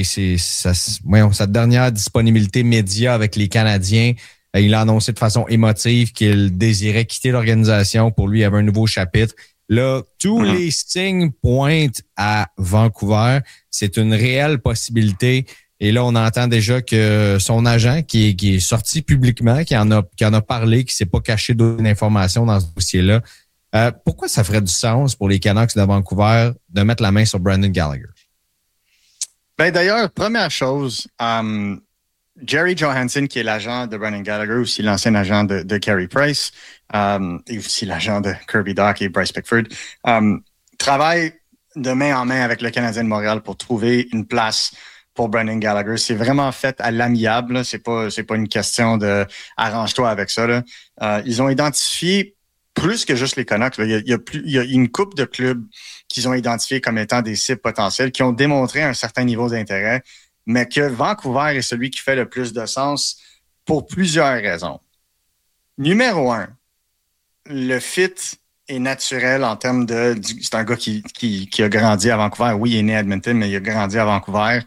sa dernière disponibilité média avec les Canadiens. Il a annoncé de façon émotive qu'il désirait quitter l'organisation. Pour lui, il y avait un nouveau chapitre. Là, tous les signes pointent à Vancouver. C'est une réelle possibilité. Et là, on entend déjà que son agent, qui est sorti publiquement, qui en a parlé, qui s'est pas caché d'autres informations dans ce dossier-là. Pourquoi ça ferait du sens pour les Canucks de Vancouver de mettre la main sur Brendan Gallagher? Ben d'ailleurs, première chose, Jerry Johansson, qui est l'agent de Brendan Gallagher, aussi l'ancien agent de Carey Price, et aussi l'agent de Kirby Dach et Bryce Pickford, travaille de main en main avec le Canadien de Montréal pour trouver une place pour Brendan Gallagher. C'est vraiment fait à l'amiable. Là. C'est pas une question de arrange-toi avec ça. Là. Ils ont identifié plus que juste les Canucks. Là. Il y a une couple de clubs qu'ils ont identifiés comme étant des cibles potentielles, qui ont démontré un certain niveau d'intérêt, mais que Vancouver est celui qui fait le plus de sens pour plusieurs raisons. Numéro 1, le fit est naturel en termes de... C'est un gars qui a grandi à Vancouver. Oui, il est né à Edmonton, mais il a grandi à Vancouver.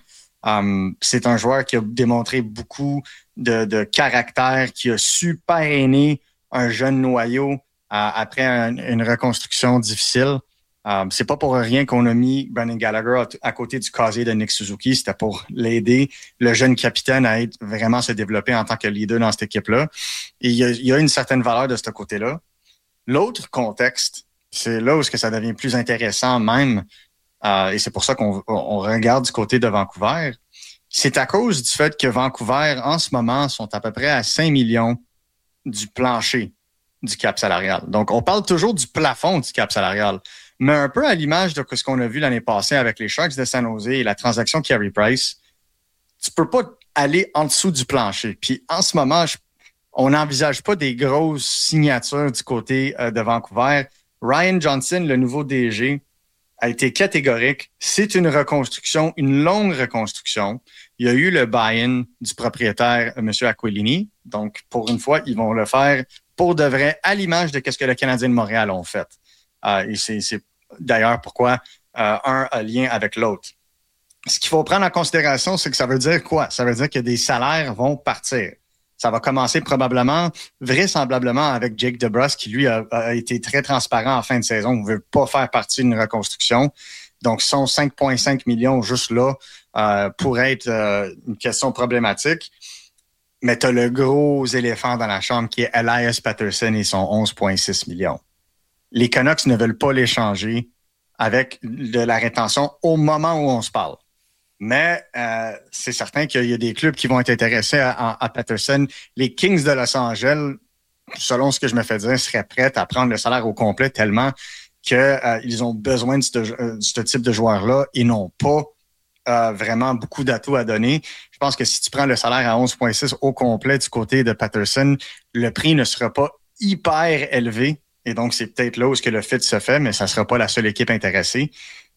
C'est un joueur qui a démontré beaucoup de caractère, qui a su parrainer un jeune noyau après une reconstruction difficile. C'est pas pour rien qu'on a mis Brendan Gallagher à côté du casier de Nick Suzuki. C'était pour l'aider, le jeune capitaine, à vraiment se développer en tant que leader dans cette équipe-là. Et il y a une certaine valeur de ce côté-là. L'autre contexte, c'est là où ça devient plus intéressant même, et c'est pour ça qu'on regarde du côté de Vancouver. C'est à cause du fait que Vancouver, en ce moment, sont à peu près à 5 millions du plancher du cap salarial. Donc, on parle toujours du plafond du cap salarial, mais un peu à l'image de ce qu'on a vu l'année passée avec les Sharks de San Jose et la transaction Carey Price, tu peux pas aller en dessous du plancher. Puis, en ce moment, on n'envisage pas des grosses signatures du côté de Vancouver. Ryan Johnson, le nouveau DG, a été catégorique. C'est une reconstruction, une longue reconstruction. Il y a eu le buy-in du propriétaire, M. Aquilini. Donc, pour une fois, ils vont le faire pour de vrai, à l'image de ce que le Canadien de Montréal ont fait. Et c'est d'ailleurs pourquoi un a lien avec l'autre. Ce qu'il faut prendre en considération, c'est que ça veut dire quoi? Ça veut dire que des salaires vont partir. Ça va commencer probablement, vraisemblablement, avec Jake DeBrusk, qui, lui, a été très transparent en fin de saison. Il ne veut pas faire partie d'une reconstruction. Donc, son 5,5 millions juste là pourrait être une question problématique. Mais tu as le gros éléphant dans la chambre qui est Elias Pettersson et son 11,6 millions. Les Canucks ne veulent pas l'échanger avec de la rétention au moment où on se parle. Mais c'est certain qu'il y a des clubs qui vont être intéressés à Pettersson. Les Kings de Los Angeles, selon ce que je me fais dire, seraient prêts à prendre le salaire au complet tellement qu'ils ont besoin de ce type de joueur-là et n'ont pas vraiment beaucoup d'atouts à donner. Je pense que si tu prends le salaire à 11,6 au complet du côté de Pettersson, le prix ne sera pas hyper élevé. Et donc, c'est peut-être là où le fit se fait, mais ça ne sera pas la seule équipe intéressée.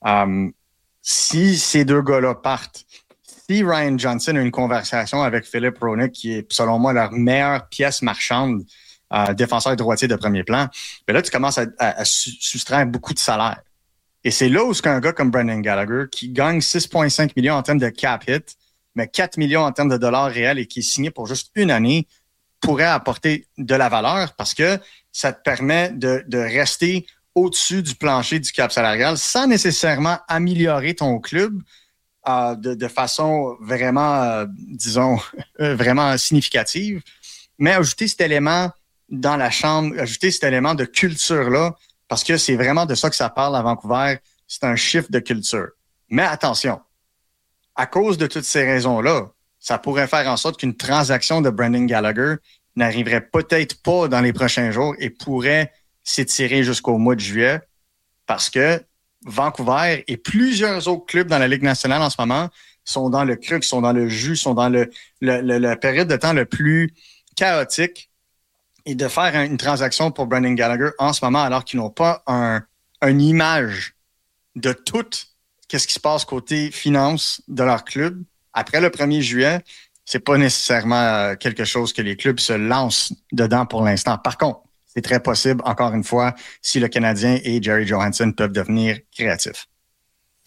Si ces deux gars-là partent, si Ryan Johnson a une conversation avec Philippe Hronek, qui est, selon moi, leur meilleure pièce marchande, défenseur droitier de premier plan, ben là, tu commences à soustraire beaucoup de salaire. Et c'est là où un gars comme Brendan Gallagher, qui gagne 6,5 millions en termes de cap hit, mais 4 millions en termes de dollars réels et qui est signé pour juste une année, pourrait apporter de la valeur parce que ça te permet de rester au-dessus du plancher du cap salarial sans nécessairement améliorer ton club de façon vraiment, disons, vraiment significative, mais ajouter cet élément dans la chambre, ajouter cet élément de culture-là, parce que c'est vraiment de ça que ça parle à Vancouver, c'est un chiffre de culture. Mais attention, à cause de toutes ces raisons-là, ça pourrait faire en sorte qu'une transaction de Brendan Gallagher n'arriverait peut-être pas dans les prochains jours et pourrait s'étirer jusqu'au mois de juillet parce que Vancouver et plusieurs autres clubs dans la Ligue nationale en ce moment sont dans le crux, sont dans le jus, sont dans la période de temps le plus chaotique. Et de faire une transaction pour Brendan Gallagher en ce moment alors qu'ils n'ont pas une image de tout ce qui se passe côté finance de leur club après le 1er juillet, c'est pas nécessairement quelque chose que les clubs se lancent dedans pour l'instant. Par contre, c'est très possible, encore une fois, si le Canadien et Jerry Johansson peuvent devenir créatifs.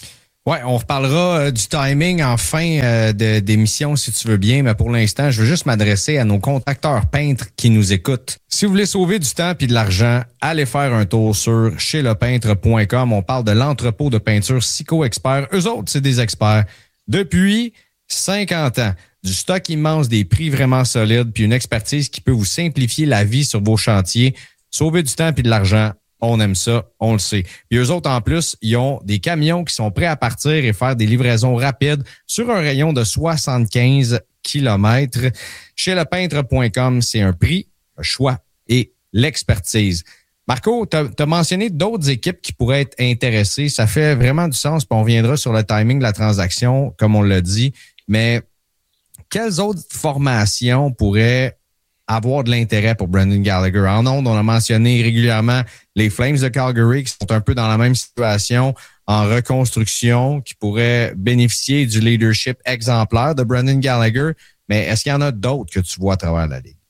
Ouais, on reparlera du timing en fin d'émission si tu veux bien, mais pour l'instant, je veux juste m'adresser à nos contracteurs peintres qui nous écoutent. Si vous voulez sauver du temps et de l'argent, allez faire un tour sur chez-lepeintre.com. On parle de l'entrepôt de peinture Sico Expert. Eux autres, c'est des experts depuis 50 ans. Du stock immense, des prix vraiment solides, puis une expertise qui peut vous simplifier la vie sur vos chantiers. Sauver du temps et de l'argent. On aime ça, on le sait. Puis eux autres, en plus, ils ont des camions qui sont prêts à partir et faire des livraisons rapides sur un rayon de 75 kilomètres. Chez lepeintre.com, c'est un prix, un choix et l'expertise. Marco, tu as mentionné d'autres équipes qui pourraient être intéressées. Ça fait vraiment du sens, puis on reviendra sur le timing de la transaction, comme on l'a dit. Mais quelles autres formations pourraient avoir de l'intérêt pour Brendan Gallagher? En ondes, on a mentionné régulièrement les Flames de Calgary qui sont un peu dans la même situation en reconstruction, qui pourraient bénéficier du leadership exemplaire de Brendan Gallagher. Mais est-ce qu'il y en a d'autres que tu vois à travers la Ligue?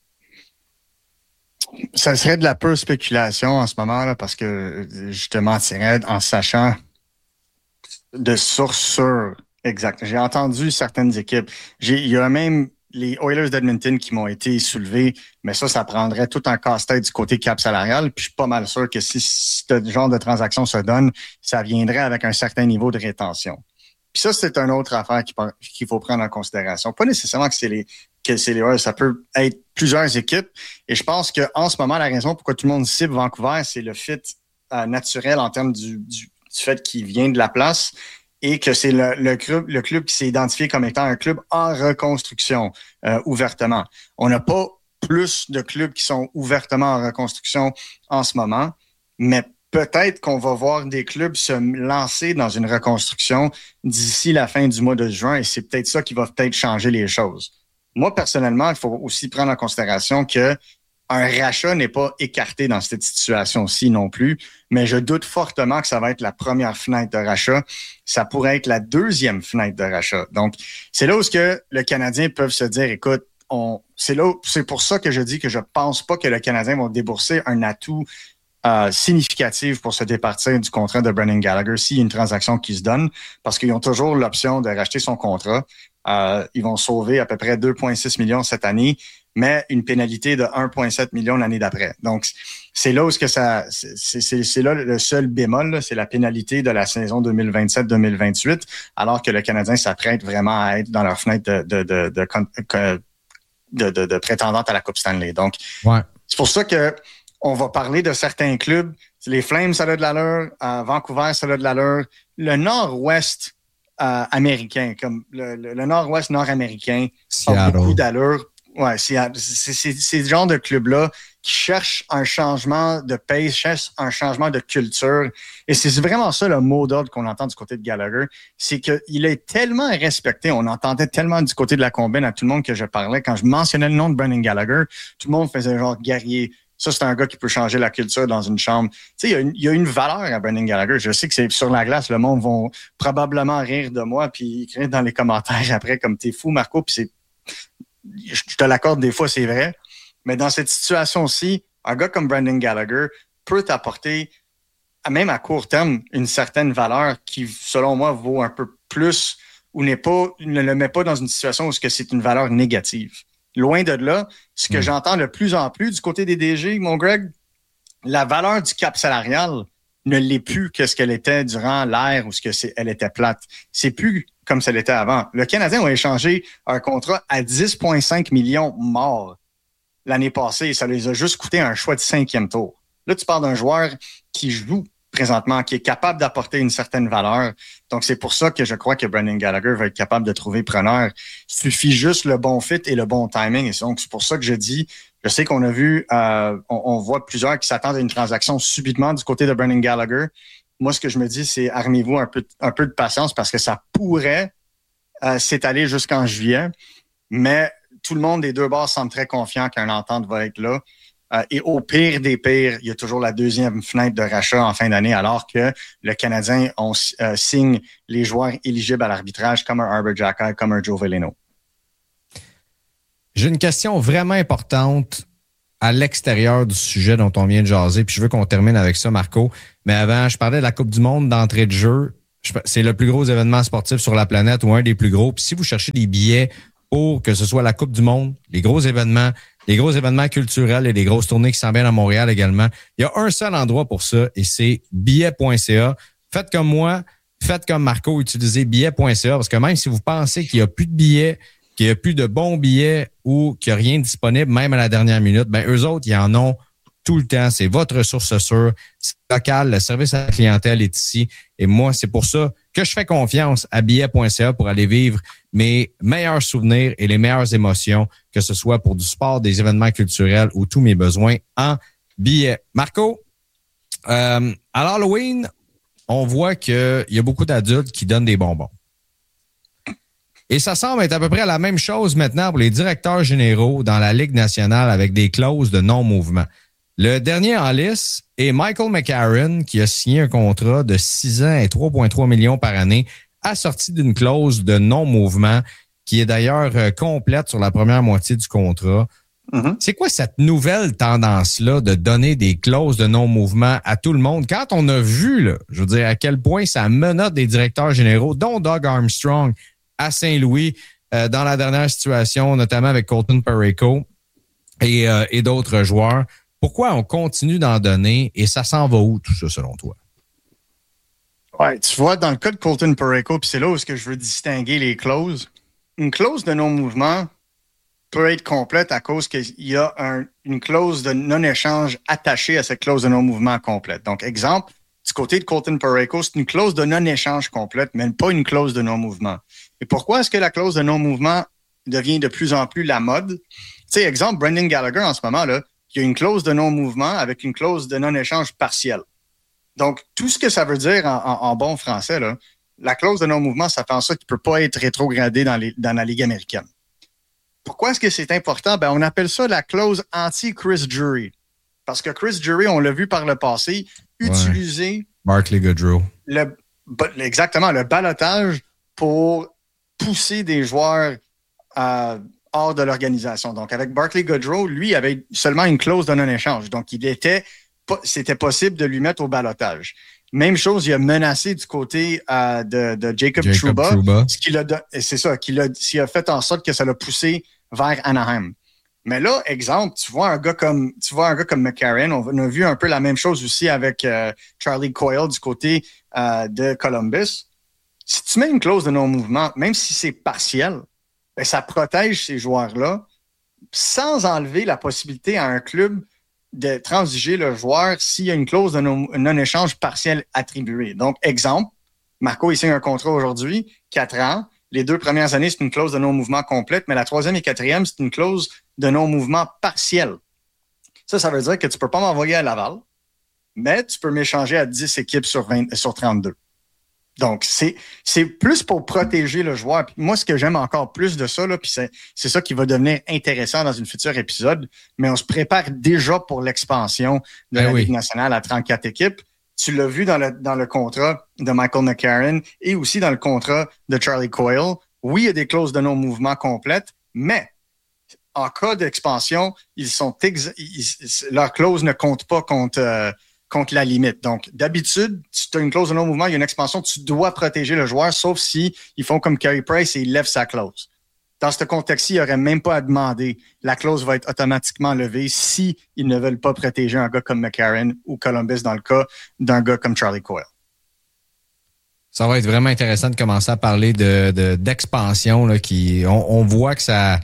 Ça serait de la pure spéculation en ce moment, là, parce que je te mentirais en sachant de sources sûres. Exact. J'ai entendu certaines équipes. Il y a même les Oilers d'Edmonton qui m'ont été soulevés, mais ça prendrait tout un casse-tête du côté cap salarial. Puis je suis pas mal sûr que si ce genre de transaction se donne, ça viendrait avec un certain niveau de rétention. Puis ça, c'est une autre affaire qu'il faut prendre en considération. Pas nécessairement que c'est les Oilers, ça peut être plusieurs équipes. Et je pense qu'en ce moment, la raison pourquoi tout le monde cible Vancouver, c'est le fit naturel en termes du fait qu'il vient de la place. Et que c'est le club qui s'est identifié comme étant un club en reconstruction ouvertement. On n'a pas plus de clubs qui sont ouvertement en reconstruction en ce moment, mais peut-être qu'on va voir des clubs se lancer dans une reconstruction d'ici la fin du mois de juin, et c'est peut-être ça qui va peut-être changer les choses. Moi, personnellement, il faut aussi prendre en considération que un rachat n'est pas écarté dans cette situation-ci non plus, mais je doute fortement que ça va être la première fenêtre de rachat. Ça pourrait être la deuxième fenêtre de rachat. Donc, c'est là où le Canadien peut se dire, écoute, c'est pour ça que je dis que je pense pas que le Canadien va débourser un atout significatif pour se départir du contrat de Brendan Gallagher s'il y a une transaction qui se donne, parce qu'ils ont toujours l'option de racheter son contrat. Ils vont sauver à peu près 2,6 millions cette année, mais une pénalité de 1,7 million l'année d'après. Donc, c'est là où c'est là le seul bémol, là, c'est la pénalité de la saison 2027-2028, alors que le Canadien s'apprête vraiment à être dans leur fenêtre de prétendante à la Coupe Stanley. Donc, ouais. C'est pour ça que on va parler de certains clubs. Les Flames, ça a de l'allure. Vancouver, ça a de l'allure. Le Nord-Ouest américain, comme le Nord-Ouest nord-américain, a beaucoup d'allure. Ouais, c'est ce genre de club-là qui cherche un changement de pace, cherche un changement de culture. Et c'est vraiment ça le mot d'ordre qu'on entend du côté de Gallagher. C'est qu'il est tellement respecté. On entendait tellement du côté de la combine à tout le monde que je parlais. Quand je mentionnais le nom de Brendan Gallagher, tout le monde faisait genre guerrier. Ça, c'est un gars qui peut changer la culture dans une chambre. Tu sais, il y a une valeur à Brendan Gallagher. Je sais que c'est sur la glace, le monde va probablement rire de moi puis écrire dans les commentaires après comme t'es fou, Marco. Puis je te l'accorde, des fois, c'est vrai. Mais dans cette situation-ci, un gars comme Brendan Gallagher peut t'apporter, même à court terme, une certaine valeur qui, selon moi, vaut un peu plus ou ne le met pas dans une situation où c'est une valeur négative. Loin de là, ce que j'entends de plus en plus du côté des DG, mon Greg, la valeur du cap salarial ne l'est plus que ce qu'elle était durant l'ère où elle était plate. C'est plus comme ça l'était avant. Le Canadien a échangé un contrat à 10,5 millions morts l'année passée. Ça les a juste coûté un choix de 5e tour. Là, tu parles d'un joueur qui joue présentement, qui est capable d'apporter une certaine valeur. Donc, c'est pour ça que je crois que Brendan Gallagher va être capable de trouver preneur. Il suffit juste le bon fit et le bon timing. Et donc, c'est pour ça que je dis, je sais qu'on a vu, on voit plusieurs qui s'attendent à une transaction subitement du côté de Brendan Gallagher. Moi, ce que je me dis, c'est armez-vous un peu de patience parce que ça pourrait s'étaler jusqu'en juillet. Mais tout le monde des deux bords semble très confiant qu'une entente va être là. Et au pire des pires, il y a toujours la deuxième fenêtre de rachat en fin d'année, alors que le Canadien signe les joueurs éligibles à l'arbitrage comme un Arber Xhekaj, comme un Joe Veleno. J'ai une question vraiment importante à l'extérieur du sujet dont on vient de jaser, puis je veux qu'on termine avec ça, Marco. Mais avant, je parlais de la Coupe du monde d'entrée de jeu. C'est le plus gros événement sportif sur la planète ou un des plus gros. Puis si vous cherchez des billets pour que ce soit la Coupe du Monde, les gros événements culturels et les grosses tournées qui s'en viennent à Montréal également, il y a un seul endroit pour ça et c'est billet.ca. Faites comme moi, faites comme Marco, utilisez billet.ca parce que même si vous pensez qu'il n'y a plus de billets, qu'il n'y a plus de bons billets ou qu'il n'y a rien de disponible, même à la dernière minute, ben eux autres, ils en ont tout le temps. C'est votre ressource sûre. C'est local. Le service à la clientèle est ici. Et moi, c'est pour ça que je fais confiance à billet.ca pour aller vivre mes meilleurs souvenirs et les meilleures émotions, que ce soit pour du sport, des événements culturels ou tous mes besoins en billets. Marco, à l'Halloween, on voit qu'il y a beaucoup d'adultes qui donnent des bonbons. Et ça semble être à peu près la même chose maintenant pour les directeurs généraux dans la Ligue nationale avec des clauses de non-mouvement. Le dernier en liste est Michael McCarron, qui a signé un contrat de 6 ans et 3,3 millions par année, assorti d'une clause de non-mouvement qui est d'ailleurs complète sur la première moitié du contrat. Mm-hmm. C'est quoi cette nouvelle tendance-là de donner des clauses de non-mouvement à tout le monde? Quand on a vu, là, je veux dire, à quel point ça menotte des directeurs généraux, dont Doug Armstrong à Saint-Louis, dans la dernière situation, notamment avec Colton Parayko et d'autres joueurs. Pourquoi on continue d'en donner et ça s'en va où tout ça selon toi? Ouais, tu vois, dans le cas de Colton Parayko, puis c'est là où est-ce que je veux distinguer les clauses. Une clause de non-mouvement peut être complète à cause qu'il y a une clause de non-échange attachée à cette clause de non-mouvement complète. Donc, exemple, du côté de Colton Parayko, c'est une clause de non-échange complète, mais pas une clause de non-mouvement. Et pourquoi est-ce que la clause de non-mouvement devient de plus en plus la mode? Tu sais, exemple, Brendan Gallagher en ce moment, là, il y a une clause de non-mouvement avec une clause de non-échange partielle. Donc, tout ce que ça veut dire en bon français, là, la clause de non-mouvement, ça fait en sorte qu'il ne peut pas être rétrogradé dans la Ligue américaine. Pourquoi est-ce que c'est important? Ben, on appelle ça la clause anti-Chris Drury. Parce que Chris Drury, on l'a vu par le passé, utiliser Barclay Goodrow. Exactement, le ballottage pour pousser des joueurs hors de l'organisation. Donc, avec Barclay Goodrow, lui, il avait seulement une clause de non-échange. Donc, c'était possible de lui mettre au ballottage. Même chose, il a menacé du côté de Jacob Trouba. Ce qui a fait en sorte que ça l'a poussé vers Anaheim. Mais là, exemple, tu vois un gars comme McCarron. On a vu un peu la même chose aussi avec Charlie Coyle du côté de Columbus. Si tu mets une clause de non-mouvement, même si c'est partiel, ben, ça protège ces joueurs-là sans enlever la possibilité à un club de transiger le joueur s'il y a une clause de non-échange partiel attribuée. Donc, exemple, Marco, il signe un contrat aujourd'hui, 4 ans. Les 2 premières années, c'est une clause de non-mouvement complète, mais la 3e et 4e, c'est une clause de non-mouvement partiel. Ça veut dire que tu peux pas m'envoyer à Laval, mais tu peux m'échanger à 10 équipes sur 32. Donc, c'est plus pour protéger le joueur. Puis moi, ce que j'aime encore plus de ça, là, puis c'est ça qui va devenir intéressant dans une future épisode, mais on se prépare déjà pour l'expansion de la Ligue nationale à 34 équipes. Tu l'as vu dans le contrat de Michael McCarron et aussi dans le contrat de Charlie Coyle. Oui, il y a des clauses de non-mouvement complètes, mais en cas d'expansion, leurs clauses ne comptent pas contre la limite. Donc, d'habitude, si tu as une clause de non-mouvement, il y a une expansion, tu dois protéger le joueur, sauf si ils font comme Carey Price et ils lèvent sa clause. Dans ce contexte-ci, il n'y aurait même pas à demander. La clause va être automatiquement levée si ils ne veulent pas protéger un gars comme McCarron ou Columbus dans le cas d'un gars comme Charlie Coyle. Ça va être vraiment intéressant de commencer à parler d'expansion. Là, on voit que ça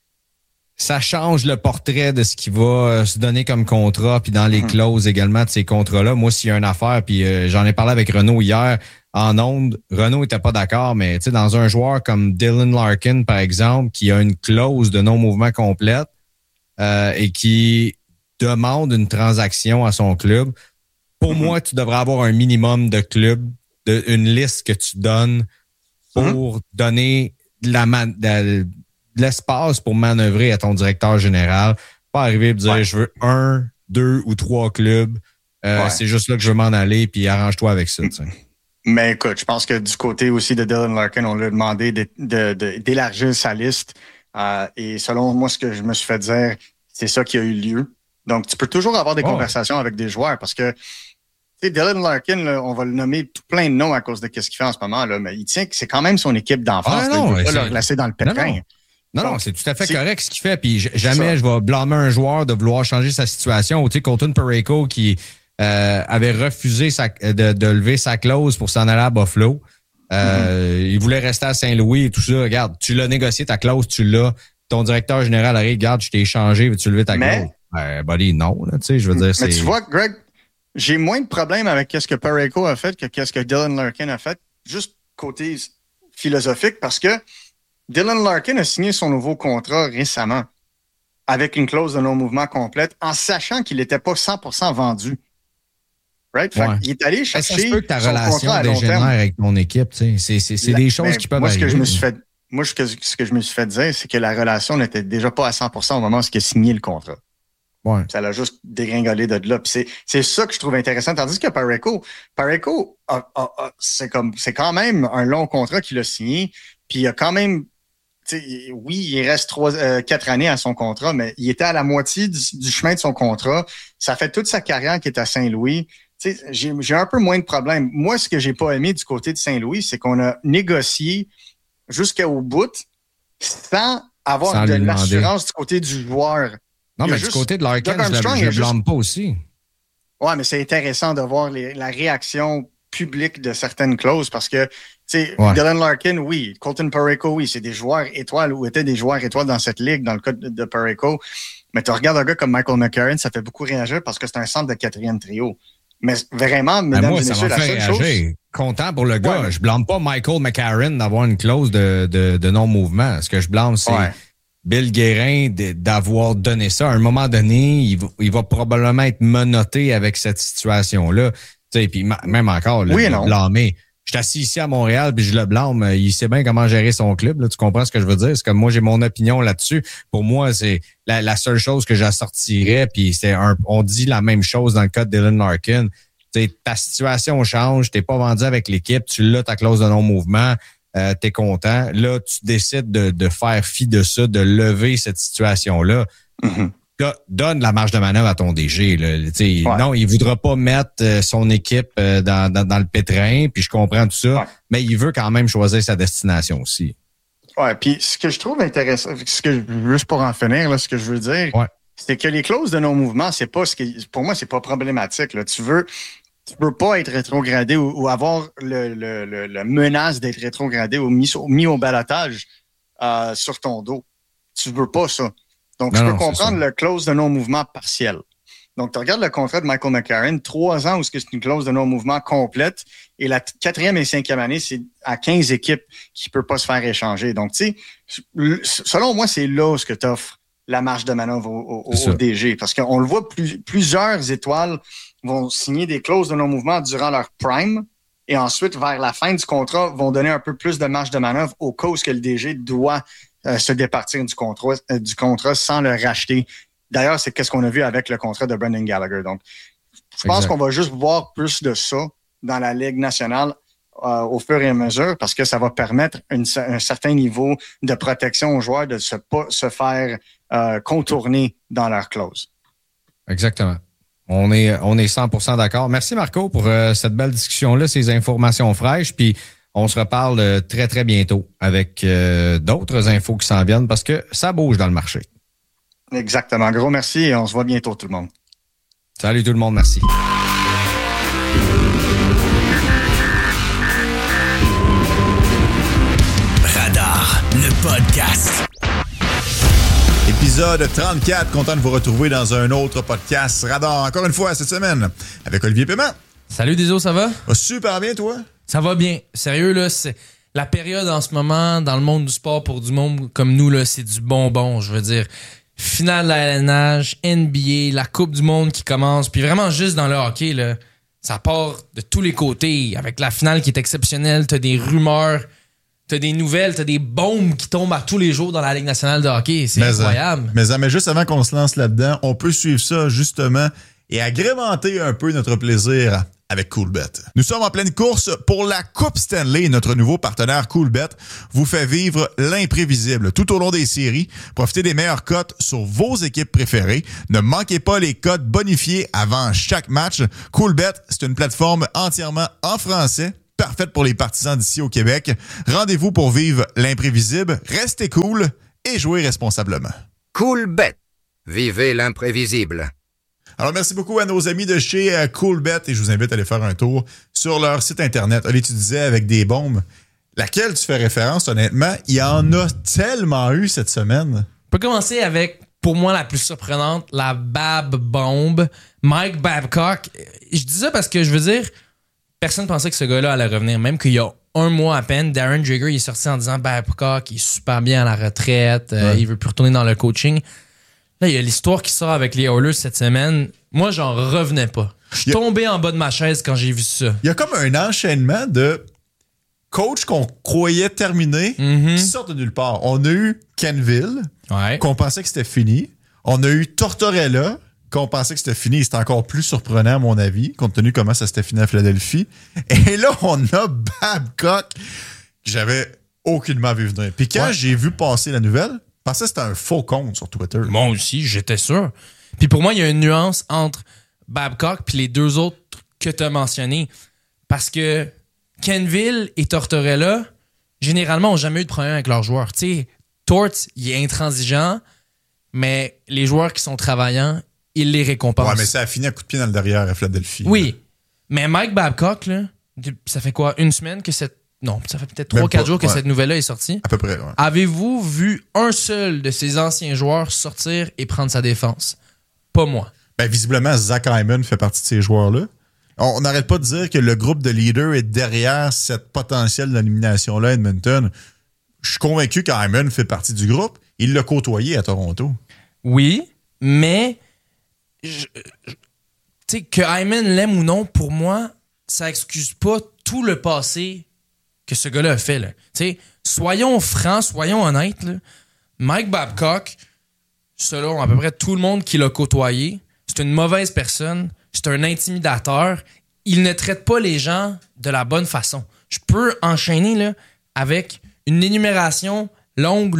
change le portrait de ce qui va se donner comme contrat, puis dans les clauses également de ces contrats-là. Moi, s'il y a une affaire, puis j'en ai parlé avec Renaud hier en ondes, Renaud était pas d'accord, mais tu sais, dans un joueur comme Dylan Larkin, par exemple, qui a une clause de non-mouvement complète et qui demande une transaction à son club, pour moi, tu devrais avoir un minimum de clubs, une liste que tu donnes pour donner de l'espace pour manœuvrer à ton directeur général. Pas arriver et dire je veux 1, 2 ou 3 clubs. C'est juste là que je veux m'en aller, puis arrange-toi avec ça. T'sais. Mais écoute, je pense que du côté aussi de Dylan Larkin, on lui a demandé d'élargir sa liste. Et selon moi, ce que je me suis fait dire, c'est ça qui a eu lieu. Donc, tu peux toujours avoir des conversations avec des joueurs parce que Dylan Larkin, là, on va le nommer tout plein de noms à cause de ce qu'il fait en ce moment, là, mais il tient que c'est quand même son équipe d'enfance. Il ne peut pas le laisser dans le pétrin. Non, c'est tout à fait correct ce qu'il fait. Puis jamais je vais blâmer un joueur de vouloir changer sa situation. Tu sais, Colton Parayko qui avait refusé de lever sa clause pour s'en aller à Buffalo. Il voulait rester à Saint-Louis et tout ça. Regarde, tu l'as négocié ta clause, tu l'as. Ton directeur général arrive, regarde, je t'ai échangé, veux-tu lever ta clause? Buddy, non, là, tu sais, je veux dire, mais tu vois, Greg, j'ai moins de problèmes avec ce que Parayko a fait que ce que Dylan Larkin a fait, juste côté philosophique, parce que Dylan Larkin a signé son nouveau contrat récemment avec une clause de non-mouvement complète en sachant qu'il n'était pas 100% vendu. Right? Ouais. Il est allé chercher ça se peut que ta son relation contrat à long dégénère terme. avec ton équipe. C'est des choses qui peuvent arriver. Ce que je me suis fait dire, c'est que la relation n'était déjà pas à 100% au moment où il a signé le contrat. Ouais. Ça l'a juste dégringolé de là. Puis c'est ça que je trouve intéressant. Tandis que Parayko, c'est quand même un long contrat qu'il a signé. Puis il a quand même, oui, il reste 4 années à son contrat, mais il était à la moitié du chemin de son contrat. Ça fait toute sa carrière qu'il est à Saint-Louis. J'ai un peu moins de problèmes. Moi, ce que j'ai pas aimé du côté de Saint-Louis, c'est qu'on a négocié jusqu'au bout sans avoir de l'assurance du côté du joueur. Non, mais du côté de Larkin, je ne blâme pas aussi. Ouais, mais c'est intéressant de voir la réaction publique de certaines clauses parce que, Dylan Larkin, oui, Colton Parayko, oui, c'est des joueurs étoiles ou étaient des joueurs étoiles dans cette ligue, dans le cas de Parayko. Mais tu regardes un gars comme Michael McCarron, ça fait beaucoup réagir parce que c'est un centre de 4e trio. Mais vraiment, mesdames et messieurs, la seule chose... Content pour le gars. Ouais. Je blâme pas Michael McCarron d'avoir une clause de non-mouvement. Ce que je blâme, c'est Bill Guérin d'avoir donné ça. À un moment donné, il va probablement être menotté avec cette situation-là. Tu sais, puis même encore, blâmer. Je suis assis ici à Montréal, puis je le blâme. Il sait bien comment gérer son club. Là. Tu comprends ce que je veux dire? C'est comme moi, j'ai mon opinion là-dessus. Pour moi, c'est la seule chose que j'assortirais. Puis on dit la même chose dans le cas de Dylan Larkin. T'sais, ta situation change, t'es pas vendu avec l'équipe, tu l'as ta clause de non-mouvement, t'es content. Là, tu décides de faire fi de ça, de lever cette situation-là. Mm-hmm. Là, donne la marge de manœuvre à ton DG. Là. Non, il voudra pas mettre son équipe dans le pétrin, puis je comprends tout ça, mais il veut quand même choisir sa destination aussi. Ouais, puis ce que je trouve intéressant, juste pour en finir, là, ce que je veux dire, c'est que les clauses de non-mouvement, c'est pas pour moi, c'est pas problématique. Là. Tu veux pas être rétrogradé ou avoir la menace d'être rétrogradé ou mis au balotage sur ton dos. Tu veux pas ça. Donc, tu peux comprendre la clause de non-mouvement partielle. Donc, tu regardes le contrat de Michael McCarron, 3 ans où c'est une clause de non-mouvement complète et la 4e et 5e année, c'est à 15 équipes qui ne peuvent pas se faire échanger. Donc, tu sais, selon moi, c'est là où tu offres la marge de manœuvre au DG. Parce qu'on le voit, plusieurs étoiles vont signer des clauses de non-mouvement durant leur prime et ensuite, vers la fin du contrat, vont donner un peu plus de marge de manœuvre au cas où que le DG doit se départir du contrat sans le racheter. D'ailleurs, c'est ce qu'on a vu avec le contrat de Brendan Gallagher. Donc, je pense qu'on va juste voir plus de ça dans la Ligue nationale au fur et à mesure parce que ça va permettre un certain niveau de protection aux joueurs de ne pas se faire contourner dans leur clause. Exactement. On est 100% d'accord. Merci Marco pour cette belle discussion-là, ces informations fraîches. Puis on se reparle très, très bientôt avec d'autres infos qui s'en viennent parce que ça bouge dans le marché. Exactement. Gros merci et on se voit bientôt tout le monde. Salut tout le monde, merci. Radar, le podcast. Épisode 34, content de vous retrouver dans un autre podcast Radar, encore une fois cette semaine, avec Olivier Paiement. Salut Déso, ça va? Super bien, toi? Ça va bien. Sérieux, là, c'est la période en ce moment, dans le monde du sport, pour du monde comme nous, là, c'est du bonbon, je veux dire. Finale de la LNH, NBA, la Coupe du monde qui commence, puis vraiment juste dans le hockey, là, ça part de tous les côtés. Avec la finale qui est exceptionnelle, t'as des rumeurs, t'as des nouvelles, t'as des bombes qui tombent à tous les jours dans la Ligue nationale de hockey. C'est incroyable. Mais juste avant qu'on se lance là-dedans, on peut suivre ça justement et agrémenter un peu notre plaisir avec Coolbet. Nous sommes en pleine course pour la Coupe Stanley. Notre nouveau partenaire Coolbet vous fait vivre l'imprévisible tout au long des séries. Profitez des meilleures cotes sur vos équipes préférées. Ne manquez pas les cotes bonifiées avant chaque match. Coolbet, c'est une plateforme entièrement en français, parfaite pour les partisans d'ici au Québec. Rendez-vous pour vivre l'imprévisible. Restez cool et jouez responsablement. Coolbet. Vivez l'imprévisible. Alors, merci beaucoup à nos amis de chez Coolbet et je vous invite à aller faire un tour sur leur site Internet. Allez, tu disais avec des bombes. Laquelle tu fais référence, honnêtement? Il y en a tellement eu cette semaine. On peut commencer avec, pour moi, la plus surprenante, la Bab Bomb. Mike Babcock. Je dis ça parce que, je veux dire, personne ne pensait que ce gars-là allait revenir. Même qu'il y a un mois à peine, Darren Dreger il est sorti en disant Babcock, il est super bien à la retraite, il veut plus retourner dans le coaching. Là, il y a l'histoire qui sort avec les Oilers cette semaine. Moi, j'en revenais pas. Je suis tombé en bas de ma chaise quand j'ai vu ça. Il y a comme un enchaînement de coachs qu'on croyait terminés qui sortent de nulle part. On a eu Kenville, qu'on pensait que c'était fini. On a eu Tortorella, qu'on pensait que c'était fini. C'était encore plus surprenant, à mon avis, compte tenu comment ça s'était fini à Philadelphie. Et là, on a Babcock, que j'avais aucunement vu venir. Puis quand j'ai vu passer la nouvelle, je pensais que c'était un faux compte sur Twitter. Moi aussi, j'étais sûr. Puis pour moi, il y a une nuance entre Babcock puis les deux autres que tu as mentionnés. Parce que Kenville et Tortorella, généralement, n'ont jamais eu de problème avec leurs joueurs. Tu sais, Tort, il est intransigeant, mais les joueurs qui sont travaillants, il les récompense. Ouais, mais ça a fini à coup de pied dans le derrière à Philadelphie. Oui. Mais Mike Babcock, là, ça fait quoi? Une semaine que cette... Non, ça fait peut-être 3-4 jours que cette nouvelle-là est sortie. À peu près, ouais. Avez-vous vu un seul de ces anciens joueurs sortir et prendre sa défense? Pas moi. Ben, visiblement, Zach Hyman fait partie de ces joueurs-là. On n'arrête pas de dire que le groupe de leaders est derrière cette potentielle d'élimination-là à Edmonton. Je suis convaincu qu'Hyman fait partie du groupe. Il l'a côtoyé à Toronto. Oui, mais tu sais, que Hyman l'aime ou non, pour moi, ça excuse pas tout le passé que ce gars-là a fait. Là. Soyons francs, soyons honnêtes. Là. Mike Babcock, selon à peu près tout le monde qui l'a côtoyé, c'est une mauvaise personne, c'est un intimidateur. Il ne traite pas les gens de la bonne façon. Je peux enchaîner là, avec une énumération longue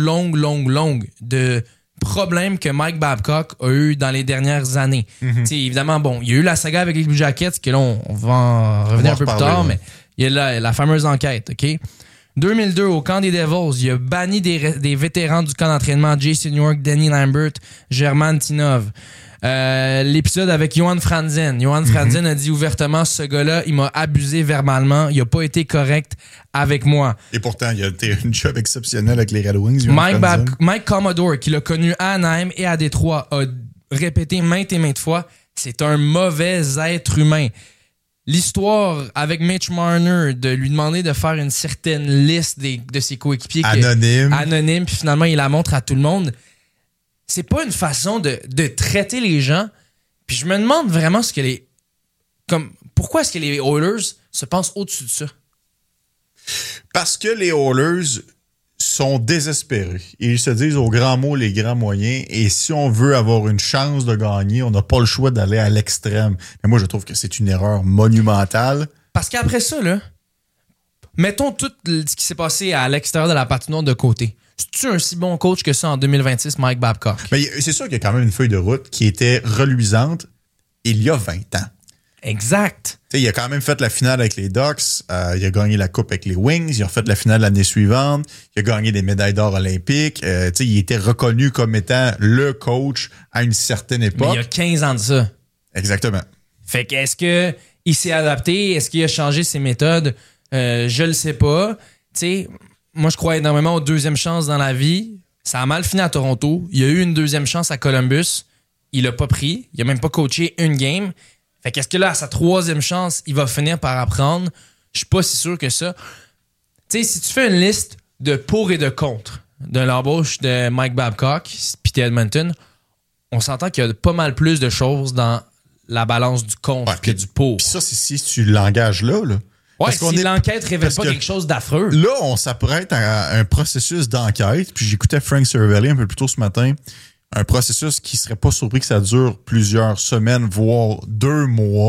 de problèmes que Mike Babcock a eu dans les dernières années. Évidemment, bon, il y a eu la saga avec les Blue Jackets, que là, on va en revenir un peu plus tard, mais il y a la fameuse enquête, OK? 2002, au camp des Devils, il a banni des vétérans du camp d'entraînement, Jason York, Danny Lambert, German Tinov. L'épisode avec Johan Franzen. Johan Franzen a dit ouvertement, ce gars-là, il m'a abusé verbalement, il a pas été correct avec moi. Et pourtant, il a été un job exceptionnel avec les Red Wings. Mike Commodore, qui l'a connu à Anaheim et à Détroit, a répété maintes et maintes fois, c'est un mauvais être humain. L'histoire avec Mitch Marner de lui demander de faire une certaine liste de ses coéquipiers anonyme, puis finalement il la montre à tout le monde. C'est pas une façon de traiter les gens. Puis je me demande vraiment pourquoi est-ce que les Oilers se pensent au-dessus de ça? Parce que les Oilers sont désespérés. Ils se disent aux grands mots, les grands moyens. Et si on veut avoir une chance de gagner, on n'a pas le choix d'aller à l'extrême. Mais moi, je trouve que c'est une erreur monumentale. Parce qu'après ça, là, mettons tout ce qui s'est passé à l'extérieur de la patinoire de côté. C'est-tu un si bon coach que ça en 2026, Mike Babcock? Mais c'est sûr qu'il y a quand même une feuille de route qui était reluisante il y a 20 ans. Exact. T'sais, il a quand même fait la finale avec les Ducks, il a gagné la coupe avec les Wings, il a fait la finale l'année suivante, il a gagné des médailles d'or olympiques, il était reconnu comme étant le coach à une certaine époque. Mais il y a 15 ans de ça. Exactement. Fait que est-ce qu'il s'est adapté? Est-ce qu'il a changé ses méthodes? Je le sais pas. T'sais, moi, je crois énormément aux deuxièmes chances dans la vie. Ça a mal fini à Toronto. Il y a eu une deuxième chance à Columbus. Il l'a pas pris. Il a même pas coaché une game. Fait qu'est-ce que là, à sa troisième chance, il va finir par apprendre? Je suis pas si sûr que ça. Tu sais, si tu fais une liste de pour et de contre de l'embauche de Mike Babcock puis Edmonton, on s'entend qu'il y a pas mal plus de choses dans la balance du contre que du pour. Puis ça, c'est si tu l'engages là. Ouais, si l'enquête révèle pas quelque chose d'affreux. Là, on s'apprête à un processus d'enquête. Puis j'écoutais Frank Cervelli un peu plus tôt ce matin. Un processus qui serait pas surpris que ça dure plusieurs semaines, voire 2 mois.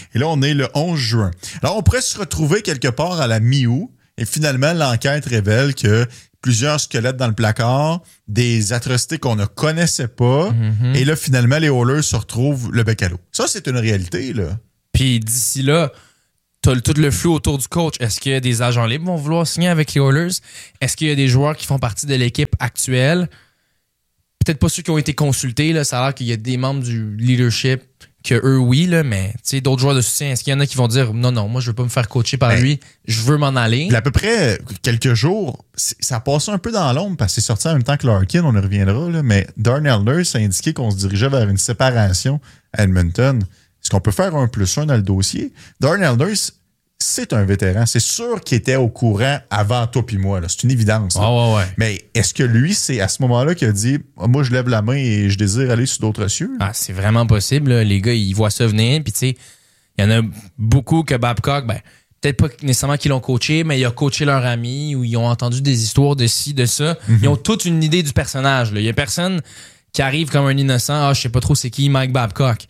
Et là, on est le 11 juin. Alors, on pourrait se retrouver quelque part à la mi-août. Et finalement, l'enquête révèle que plusieurs squelettes dans le placard, des atrocités qu'on ne connaissait pas. Mm-hmm. Et là, finalement, les Oilers se retrouvent le bec à l'eau. Ça, c'est une réalité, là. Puis d'ici là, t'as tout le flou autour du coach. Est-ce qu'il y a des agents libres qui vont vouloir signer avec les Oilers? Est-ce qu'il y a des joueurs qui font partie de l'équipe actuelle? Peut-être pas ceux qui ont été consultés. Là. Ça a l'air qu'il y a des membres du leadership que eux, oui, là, mais d'autres joueurs de soutien, est-ce qu'il y en a qui vont dire non, moi, je veux pas me faire coacher par lui, je veux m'en aller? À peu près quelques jours, ça a passé un peu dans l'ombre parce que c'est sorti en même temps que Larkin, on y reviendra, là, mais Darnell Nurse a indiqué qu'on se dirigeait vers une séparation à Edmonton. Est-ce qu'on peut faire un +1 dans le dossier? Darnell Nurse, c'est un vétéran. C'est sûr qu'il était au courant avant toi puis moi. Là. C'est une évidence. Oh, ouais. Mais est-ce que lui, c'est à ce moment-là qu'il a dit « Moi, je lève la main et je désire aller sur d'autres cieux? » C'est vraiment possible. Là. Les gars, ils voient ça venir. Puis, tu sais, il y en a beaucoup que Babcock, peut-être pas nécessairement qu'ils l'ont coaché, mais ils ont coaché leur ami ou ils ont entendu des histoires de ci, de ça. Mm-hmm. Ils ont toute une idée du personnage. Il y a personne qui arrive comme un innocent. Je sais pas trop c'est qui Mike Babcock.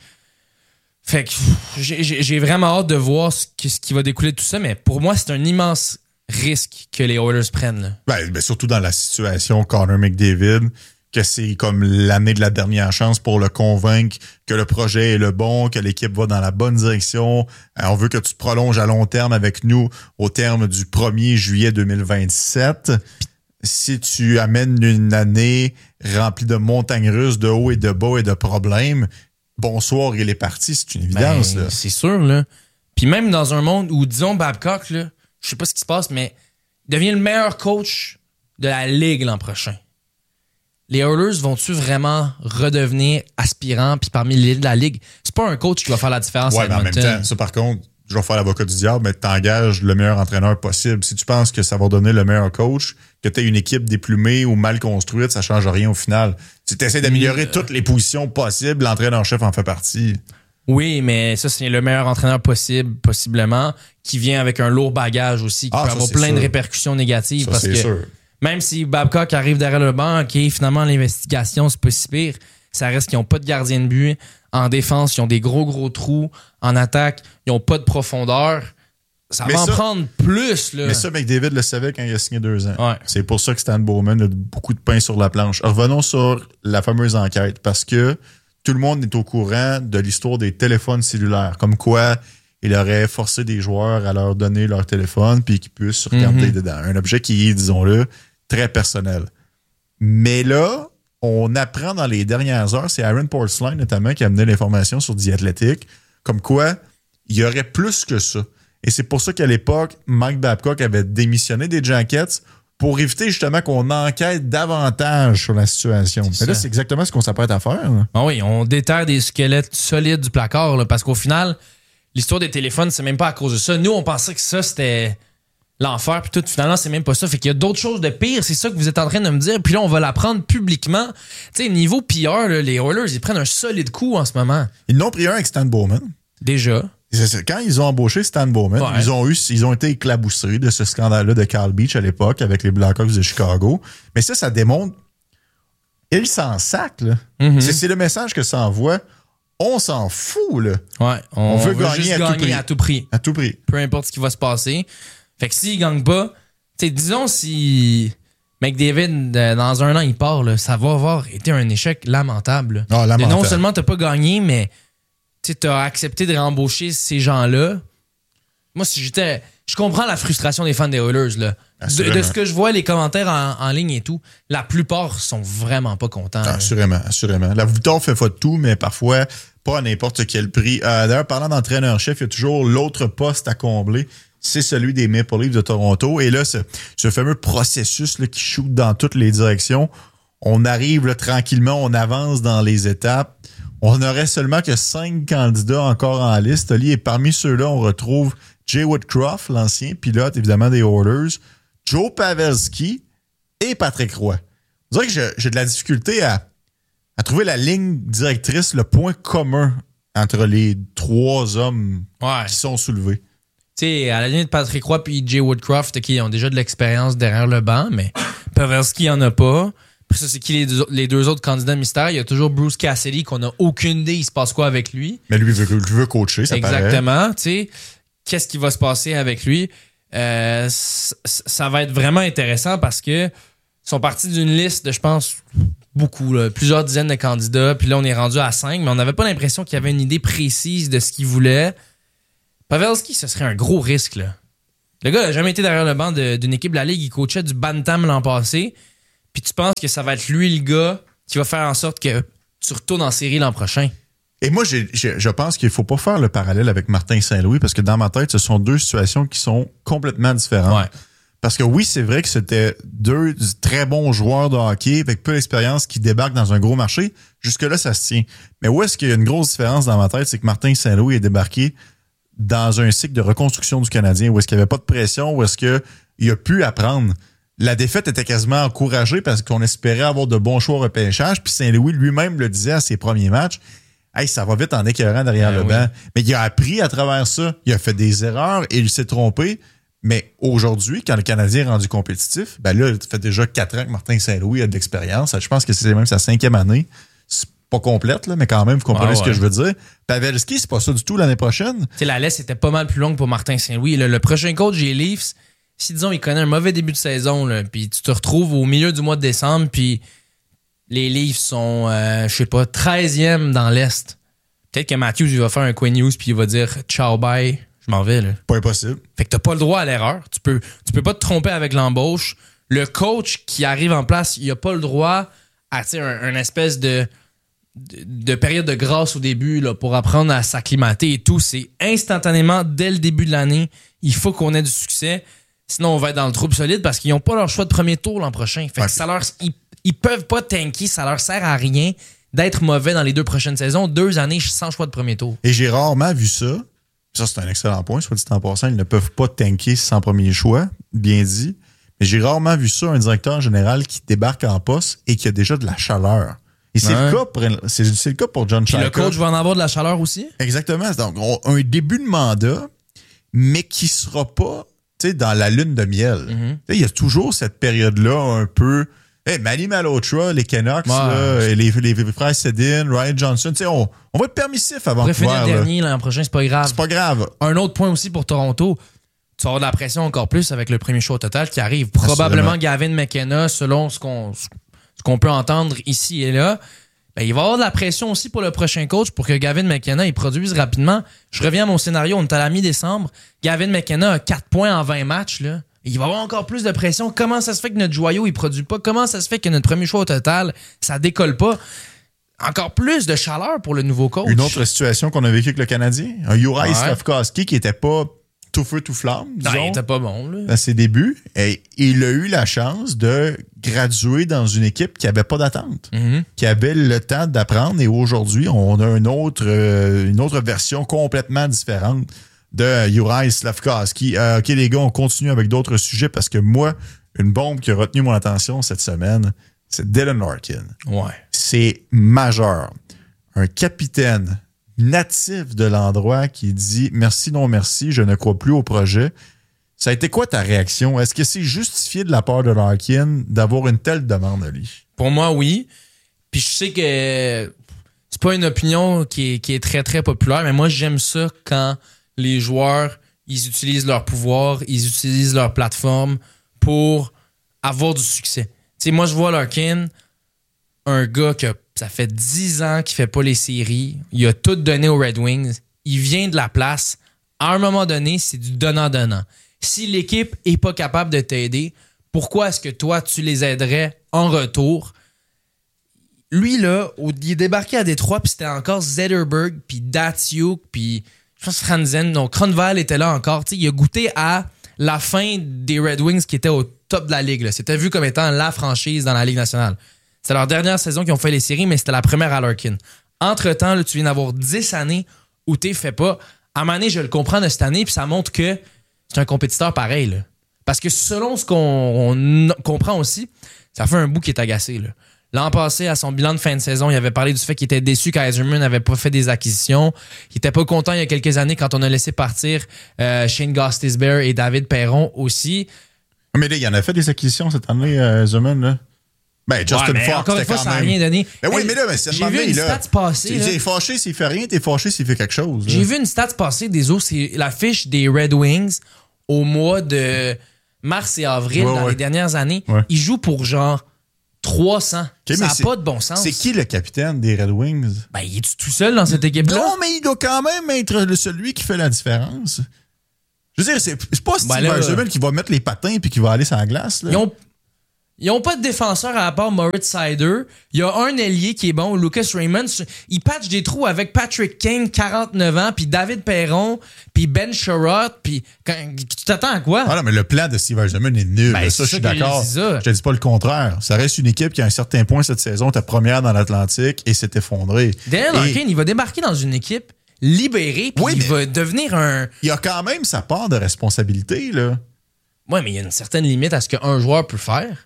Fait que j'ai vraiment hâte de voir ce qui va découler de tout ça, mais pour moi, c'est un immense risque que les Oilers prennent. Là. Surtout dans la situation Connor McDavid, que c'est comme l'année de la dernière chance pour le convaincre que le projet est le bon, que l'équipe va dans la bonne direction. On veut que tu te prolonges à long terme avec nous au terme du 1er juillet 2027. Si tu amènes une année remplie de montagnes russes, de hauts et de bas et de problèmes, bonsoir, il est parti, c'est une évidence. Là. C'est sûr, là. Puis même dans un monde où, disons, Babcock, là, je sais pas ce qui se passe, mais il devient le meilleur coach de la Ligue l'an prochain. Les Oilers vont-tu vraiment redevenir aspirants puis parmi les de la Ligue? C'est pas un coach qui va faire la différence à Edmonton. Mais en même temps, ça par contre, je vais faire l'avocat du diable, mais t'engages le meilleur entraîneur possible. Si tu penses que ça va donner le meilleur coach, que tu aies une équipe déplumée ou mal construite, ça change rien au final. Si tu essaies d'améliorer toutes les positions possibles, l'entraîneur-chef en fait partie. Oui, mais ça, c'est le meilleur entraîneur possible, possiblement, qui vient avec un lourd bagage aussi, qui peut avoir plein de répercussions négatives. Parce que sûr. Même si Babcock arrive derrière le banc, OK, finalement, l'investigation, c'est pas si pire, ça reste qu'ils n'ont pas de gardien de but. En défense, ils ont des gros trous. En attaque, ils n'ont pas de profondeur. Ça va en prendre plus. Là. Mais ça, McDavid le savait quand il a signé 2 ans. Ouais. C'est pour ça que Stan Bowman a beaucoup de pain sur la planche. Revenons sur la fameuse enquête, parce que tout le monde est au courant de l'histoire des téléphones cellulaires. Comme quoi, il aurait forcé des joueurs à leur donner leur téléphone puis qu'ils puissent regarder dedans. Un objet qui est, disons-le, très personnel. Mais là, on apprend dans les dernières heures, c'est Aaron Portzline notamment qui a amené l'information sur The Athletic, comme quoi il y aurait plus que ça. Et c'est pour ça qu'à l'époque, Mike Babcock avait démissionné des Jackets pour éviter justement qu'on enquête davantage sur la situation. Mais là, c'est exactement ce qu'on s'apprête à faire. Ah oui, on déterre des squelettes solides du placard, là, parce qu'au final, l'histoire des téléphones, c'est même pas à cause de ça. Nous, on pensait que ça, c'était l'enfer, puis tout, finalement, c'est même pas ça. Fait qu'il y a d'autres choses de pire, c'est ça que vous êtes en train de me dire. Puis là, on va l'apprendre publiquement. Tu sais, niveau PR, là, les Oilers, ils prennent un solide coup en ce moment. Ils n'ont pris un avec Stan Bowman. Déjà. Quand ils ont embauché Stan Bowman, ils ont été éclaboussés de ce scandale-là de Carl Beach à l'époque avec les Blackhawks de Chicago. Mais ça démontre... Ils s'en sacent, là. Mm-hmm. C'est le message que ça envoie. On s'en fout, là. Ouais, on veut gagner à tout prix. À tout prix. Peu importe ce qui va se passer. Fait que s'ils gagnent pas... disons si McDavid, dans 1 an, il part, là, ça va avoir été un échec lamentable. Ah, lamentable. Non seulement t'as pas gagné, mais... Tu as accepté de réembaucher ces gens-là. Moi, si j'étais... Je comprends la frustration des fans des Oilers. Là. De ce que je vois, les commentaires en ligne et tout, la plupart sont vraiment pas contents. Assurément. La victoire fait pas de tout, mais parfois, pas à n'importe quel prix. D'ailleurs, parlant d'entraîneur-chef, il y a toujours l'autre poste à combler. C'est celui des Maple Leafs de Toronto. Et là, ce fameux processus là, qui shoot dans toutes les directions, on arrive là, tranquillement, on avance dans les étapes. On n'aurait seulement que 5 candidats encore en liste, et parmi ceux-là, on retrouve Jay Woodcroft, l'ancien pilote, évidemment, des Oilers, Joe Pavelski et Patrick Roy. Je dirais que j'ai de la difficulté à trouver la ligne directrice, le point commun entre les 3 hommes qui sont soulevés. Tu sais, à la ligne de Patrick Roy et Jay Woodcroft, qui ont déjà de l'expérience derrière le banc, mais Pavelski en a pas. Après ça, c'est qui les deux autres candidats mystères? Il y a toujours Bruce Cassidy qu'on n'a aucune idée il se passe quoi avec lui. Mais lui veut coacher, ça paraît. Exactement. Tu sais, qu'est-ce qui va se passer avec lui? Ça va être vraiment intéressant parce que ils sont partis d'une liste de, je pense, beaucoup, là, plusieurs dizaines de candidats. Puis là, on est rendu à 5, mais on n'avait pas l'impression qu'il y avait une idée précise de ce qu'il voulait. Pavelski, ce serait un gros risque, là. Le gars n'a jamais été derrière le banc d'une équipe de la Ligue. Il coachait du Bantam l'an passé. Puis tu penses que ça va être lui, le gars, qui va faire en sorte que tu retournes en série l'an prochain. Et moi, je pense qu'il faut pas faire le parallèle avec Martin Saint-Louis parce que dans ma tête, ce sont deux situations qui sont complètement différentes. Ouais. Parce que oui, c'est vrai que c'était deux très bons joueurs de hockey avec peu d'expérience qui débarquent dans un gros marché. Jusque-là, ça se tient. Mais où est-ce qu'il y a une grosse différence dans ma tête, c'est que Martin Saint-Louis est débarqué dans un cycle de reconstruction du Canadien où est-ce qu'il n'y avait pas de pression, où est-ce qu'il a pu apprendre. La défaite était quasiment encouragée parce qu'on espérait avoir de bons choix au repêchage. Puis Saint-Louis lui-même le disait à ses premiers matchs. Hey, ça va vite en écœurant derrière le banc. Mais il a appris à travers ça. Il a fait des erreurs et il s'est trompé. Mais aujourd'hui, quand le Canadien est rendu compétitif, ben là, ça fait déjà 4 ans que Martin Saint-Louis a de l'expérience. Je pense que c'est même sa 5e année. C'est pas complète, là, mais quand même, vous comprenez ce que je veux dire. Pavelski, c'est pas ça du tout l'année prochaine. T'sais, la laisse était pas mal plus longue pour Martin Saint-Louis. Le prochain coach des Leafs, si disons il connaît un mauvais début de saison, puis tu te retrouves au milieu du mois de décembre, puis les Leafs sont, je sais pas, 13e dans l'Est. Peut-être que Matthews, il va faire un Quinn Hughes, puis il va dire « Ciao, bye ». Je m'en vais, là. Pas impossible. Fait que t'as pas le droit à l'erreur. Tu peux pas te tromper avec l'embauche. Le coach qui arrive en place, il a pas le droit à un espèce de période de grâce au début là, pour apprendre à s'acclimater et tout. C'est instantanément, dès le début de l'année, il faut qu'on ait du succès. Sinon, on va être dans le trouble solide parce qu'ils n'ont pas leur choix de premier tour l'an prochain. Fait que ils peuvent pas tanker. Ça leur sert à rien d'être mauvais dans les 2 prochaines saisons. 2 années sans choix de premier tour. Et j'ai rarement vu ça. Ça, c'est un excellent point, soit dit en passant. Ils ne peuvent pas tanker sans premier choix, bien dit. Mais j'ai rarement vu ça, un directeur général qui débarque en poste et qui a déjà de la chaleur. Et c'est le cas pour John Chayka. Le coach va en avoir de la chaleur aussi? Exactement. Donc, un début de mandat, mais qui sera pas dans la lune de miel. Mm-hmm. Il y a toujours cette période-là un peu... Manny Malhotra, les Canucks, là, les frères Sedin, Ryan Johnson, on va être permissif avant de pouvoir... finir dernier l'an prochain, c'est pas grave. C'est pas grave. Un autre point aussi pour Toronto, tu vas avoir de la pression encore plus avec le premier choix total qui arrive. Probablement Gavin McKenna, selon ce qu'on peut entendre ici et là. Ben, il va y avoir de la pression aussi pour le prochain coach pour que Gavin McKenna il produise rapidement. Je reviens à mon scénario, on est à la mi-décembre. Gavin McKenna a 4 points en 20 matchs, là. Il va y avoir encore plus de pression. Comment ça se fait que notre joyau, il produit pas? Comment ça se fait que notre premier choix au total, ça décolle pas? Encore plus de chaleur pour le nouveau coach. Une autre situation qu'on a vécue avec le Canadien. Un Juraj Slafkovský qui était pas tout feu, tout flamme, disons. Non, il était pas bon, là. À ses débuts. Et il a eu la chance de graduer dans une équipe qui avait pas d'attente. Mm-hmm. Qui avait le temps d'apprendre. Et aujourd'hui, on a une autre version complètement différente de Juraj Slafkovský. OK, les gars, on continue avec d'autres sujets parce que moi, une bombe qui a retenu mon attention cette semaine, c'est Dylan Larkin. Ouais. C'est majeur. Un capitaine natif de l'endroit qui dit « Merci, non merci, je ne crois plus au projet ». Ça a été quoi ta réaction? Est-ce que c'est justifié de la part de Larkin d'avoir une telle demande, Ali? Pour moi, oui. Puis je sais que c'est pas une opinion qui est très, très populaire, mais moi, j'aime ça quand les joueurs, ils utilisent leur pouvoir, ils utilisent leur plateforme pour avoir du succès. Tu sais, moi, je vois Larkin, un gars que ça fait 10 ans qu'il fait pas les séries, il a tout donné aux Red Wings, il vient de la place. À un moment donné, c'est du donnant-donnant. Si l'équipe est pas capable de t'aider, pourquoi est-ce que toi, tu les aiderais en retour? Lui, là, il est débarqué à Détroit, puis c'était encore Zetterberg, puis Datsyuk, puis je pense Franzen, donc Cronval était là encore. T'sais, il a goûté à la fin des Red Wings qui étaient au top de la Ligue. Là. C'était vu comme étant la franchise dans la Ligue nationale. C'était leur dernière saison qu'ils ont fait les séries, mais c'était la première à Larkin. Entre-temps, là, tu viens d'avoir 10 années où t'es fait pas. À un moment donné, je le comprends de cette année, puis ça montre que c'est un compétiteur pareil. Là. Parce que selon ce qu'on comprend aussi, ça fait un bout qui est agacé. Là. L'an passé, à son bilan de fin de saison, il avait parlé du fait qu'il était déçu qu'Eiserman n'avait pas fait des acquisitions. Il était pas content il y a quelques années quand on a laissé partir Shane Gostisbehere et David Perron aussi. Mais là, il en a fait des acquisitions cette année, Eiserman, là. Ben, Justin Fox, encore une fois, ça n'a même... rien donné. Ben oui, mais là, c'est j'ai vu une stat passer. T'es fâché s'il fait rien, t'es fâché s'il fait quelque chose. J'ai vu une stat passer des autres, c'est la fiche des Red Wings au mois de mars et avril dans les dernières années. Ouais. Ils jouent pour genre 300. Okay, ça n'a pas de bon sens. C'est qui le capitaine des Red Wings? Ben, il est tout seul dans cette équipe-là? Non, mais il doit quand même être celui qui fait la différence. Je veux dire, c'est pas Steve Yzerman qui va mettre les patins puis qui va aller sur la glace. Là. Ils ont pas de défenseur à part Moritz Seider. Il y a un ailier qui est bon, Lucas Raymond. Il patch des trous avec Patrick Kane, 49 ans, puis David Perron, puis Ben Sherratt, puis tu t'attends à quoi? Ah non, mais le plan de Steve Yzerman est nul. Ben, ça, je suis d'accord. Je te dis pas le contraire. Ça reste une équipe qui, à un certain point cette saison, était première dans l'Atlantique et s'est effondrée. Daniel Larkin, il va débarquer dans une équipe libérée, puis il va devenir un... Il a quand même sa part de responsabilité, là. Ouais, mais il y a une certaine limite à ce qu'un joueur peut faire.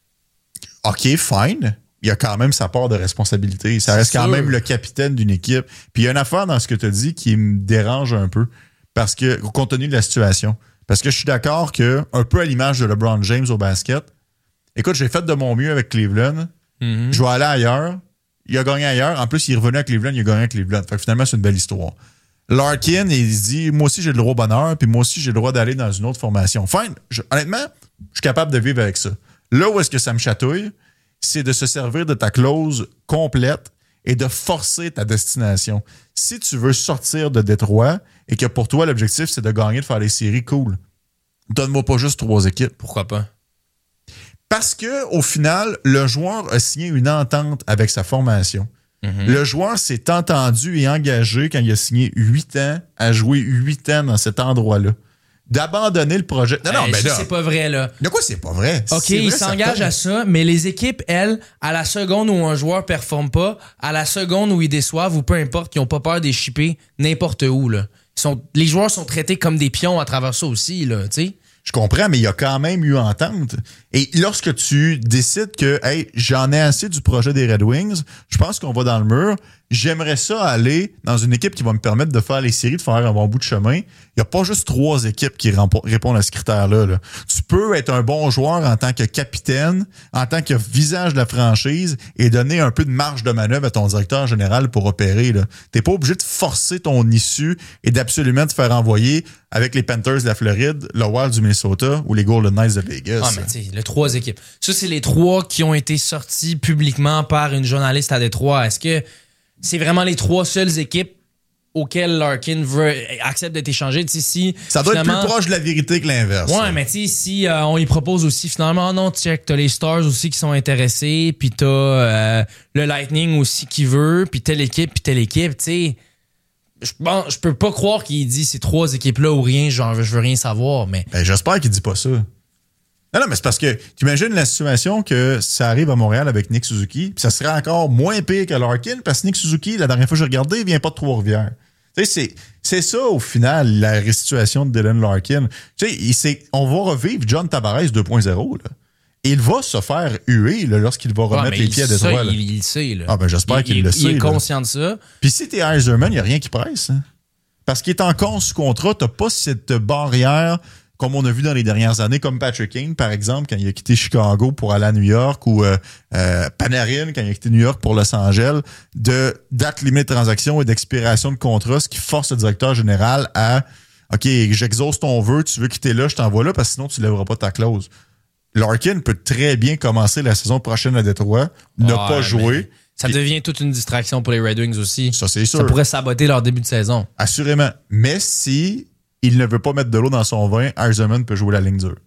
OK, fine. Il y a quand même sa part de responsabilité. Ça reste quand même le capitaine d'une équipe. Puis il y a une affaire dans ce que tu as dit qui me dérange un peu. Parce que, compte tenu de la situation. Parce que je suis d'accord que, un peu à l'image de LeBron James au basket, écoute, j'ai fait de mon mieux avec Cleveland. Mm-hmm. Je vais aller ailleurs. Il a gagné ailleurs. En plus, il est revenu à Cleveland. Il a gagné à Cleveland. Fait que finalement, c'est une belle histoire. Larkin, il se dit, moi aussi, j'ai le droit au bonheur. Puis moi aussi, j'ai le droit d'aller dans une autre formation. Fine. Honnêtement, je suis capable de vivre avec ça. Là où est-ce que ça me chatouille, c'est de se servir de ta clause complète et de forcer ta destination. Si tu veux sortir de Détroit et que pour toi, l'objectif, c'est de gagner, de faire les séries, cool. Donne-moi pas juste 3 équipes. Pourquoi pas? Parce que au final, le joueur a signé une entente avec sa formation. Mm-hmm. Le joueur s'est entendu et engagé quand il a signé 8 ans à jouer 8 ans dans cet endroit-là. D'abandonner le projet. Non, mais là. C'est pas vrai, là. De quoi c'est pas vrai? OK, il s'engage à ça, mais les équipes, elles, à la seconde où un joueur performe pas, à la seconde où ils déçoivent, ou peu importe, ils ont pas peur des shipper n'importe où, là. Les joueurs sont traités comme des pions à travers ça aussi, là, tu sais. Je comprends, mais il y a quand même eu entente. Et lorsque tu décides que, hey, j'en ai assez du projet des Red Wings, je pense qu'on va dans le mur, j'aimerais ça aller dans une équipe qui va me permettre de faire les séries, de faire un bon bout de chemin. Il n'y a pas juste 3 équipes qui répondent à ce critère-là. Là. Tu peux être un bon joueur en tant que capitaine, en tant que visage de la franchise et donner un peu de marge de manœuvre à ton directeur général pour opérer. Tu n'es pas obligé de forcer ton issue et d'absolument te faire envoyer avec les Panthers de la Floride, le Wild du Minnesota ou les Golden Knights de Vegas. Ah, mais tu sais, les 3 équipes. Ça, c'est les 3 qui ont été sortis publiquement par une journaliste à Détroit. Est-ce que c'est vraiment les 3 seules équipes auxquelles Larkin accepte d'être échangé? Si, ça doit être plus proche de la vérité que l'inverse. Ouais, mais tu sais, si on y propose aussi finalement, non, check, t'as les Stars aussi qui sont intéressés, puis t'as le Lightning aussi qui veut, puis telle équipe, tu sais. Je peux pas croire qu'il dit ces 3 équipes-là ou rien, genre je veux rien savoir, mais... Ben, j'espère qu'il dit pas ça. Non, mais c'est parce que t'imagines la situation que ça arrive à Montréal avec Nick Suzuki, puis ça serait encore moins pire que Larkin, parce que Nick Suzuki, la dernière fois que j'ai regardé, il vient pas de Trois-Rivières. Tu sais, c'est ça, au final, la situation de Dylan Larkin. Tu sais, on va revivre John Tavares 2.0, là. Et il va se faire huer là, lorsqu'il va remettre les pieds à Détroit. Il le sait. Là. Ah ben j'espère qu'il le sait. Il est conscient de ça. Puis si t'es Yzerman, il n'y a rien qui presse. Hein? Parce qu'il est encore sous contrat, t'as pas cette barrière comme on a vu dans les dernières années, comme Patrick Kane, par exemple, quand il a quitté Chicago pour aller à New York, ou Panarin, quand il a quitté New York pour Los Angeles, de date limite de transaction et d'expiration de contrat, ce qui force le directeur général à « OK, j'exauce ton vœu, tu veux quitter là, je t'envoie là, parce que sinon tu ne lèveras pas ta clause. » Larkin peut très bien commencer la saison prochaine à Détroit, ne pas jouer. Ça devient toute une distraction pour les Red Wings aussi. Ça, c'est sûr. Ça pourrait saboter leur début de saison. Assurément. Mais si il ne veut pas mettre de l'eau dans son vin, Yzerman peut jouer la ligne dure.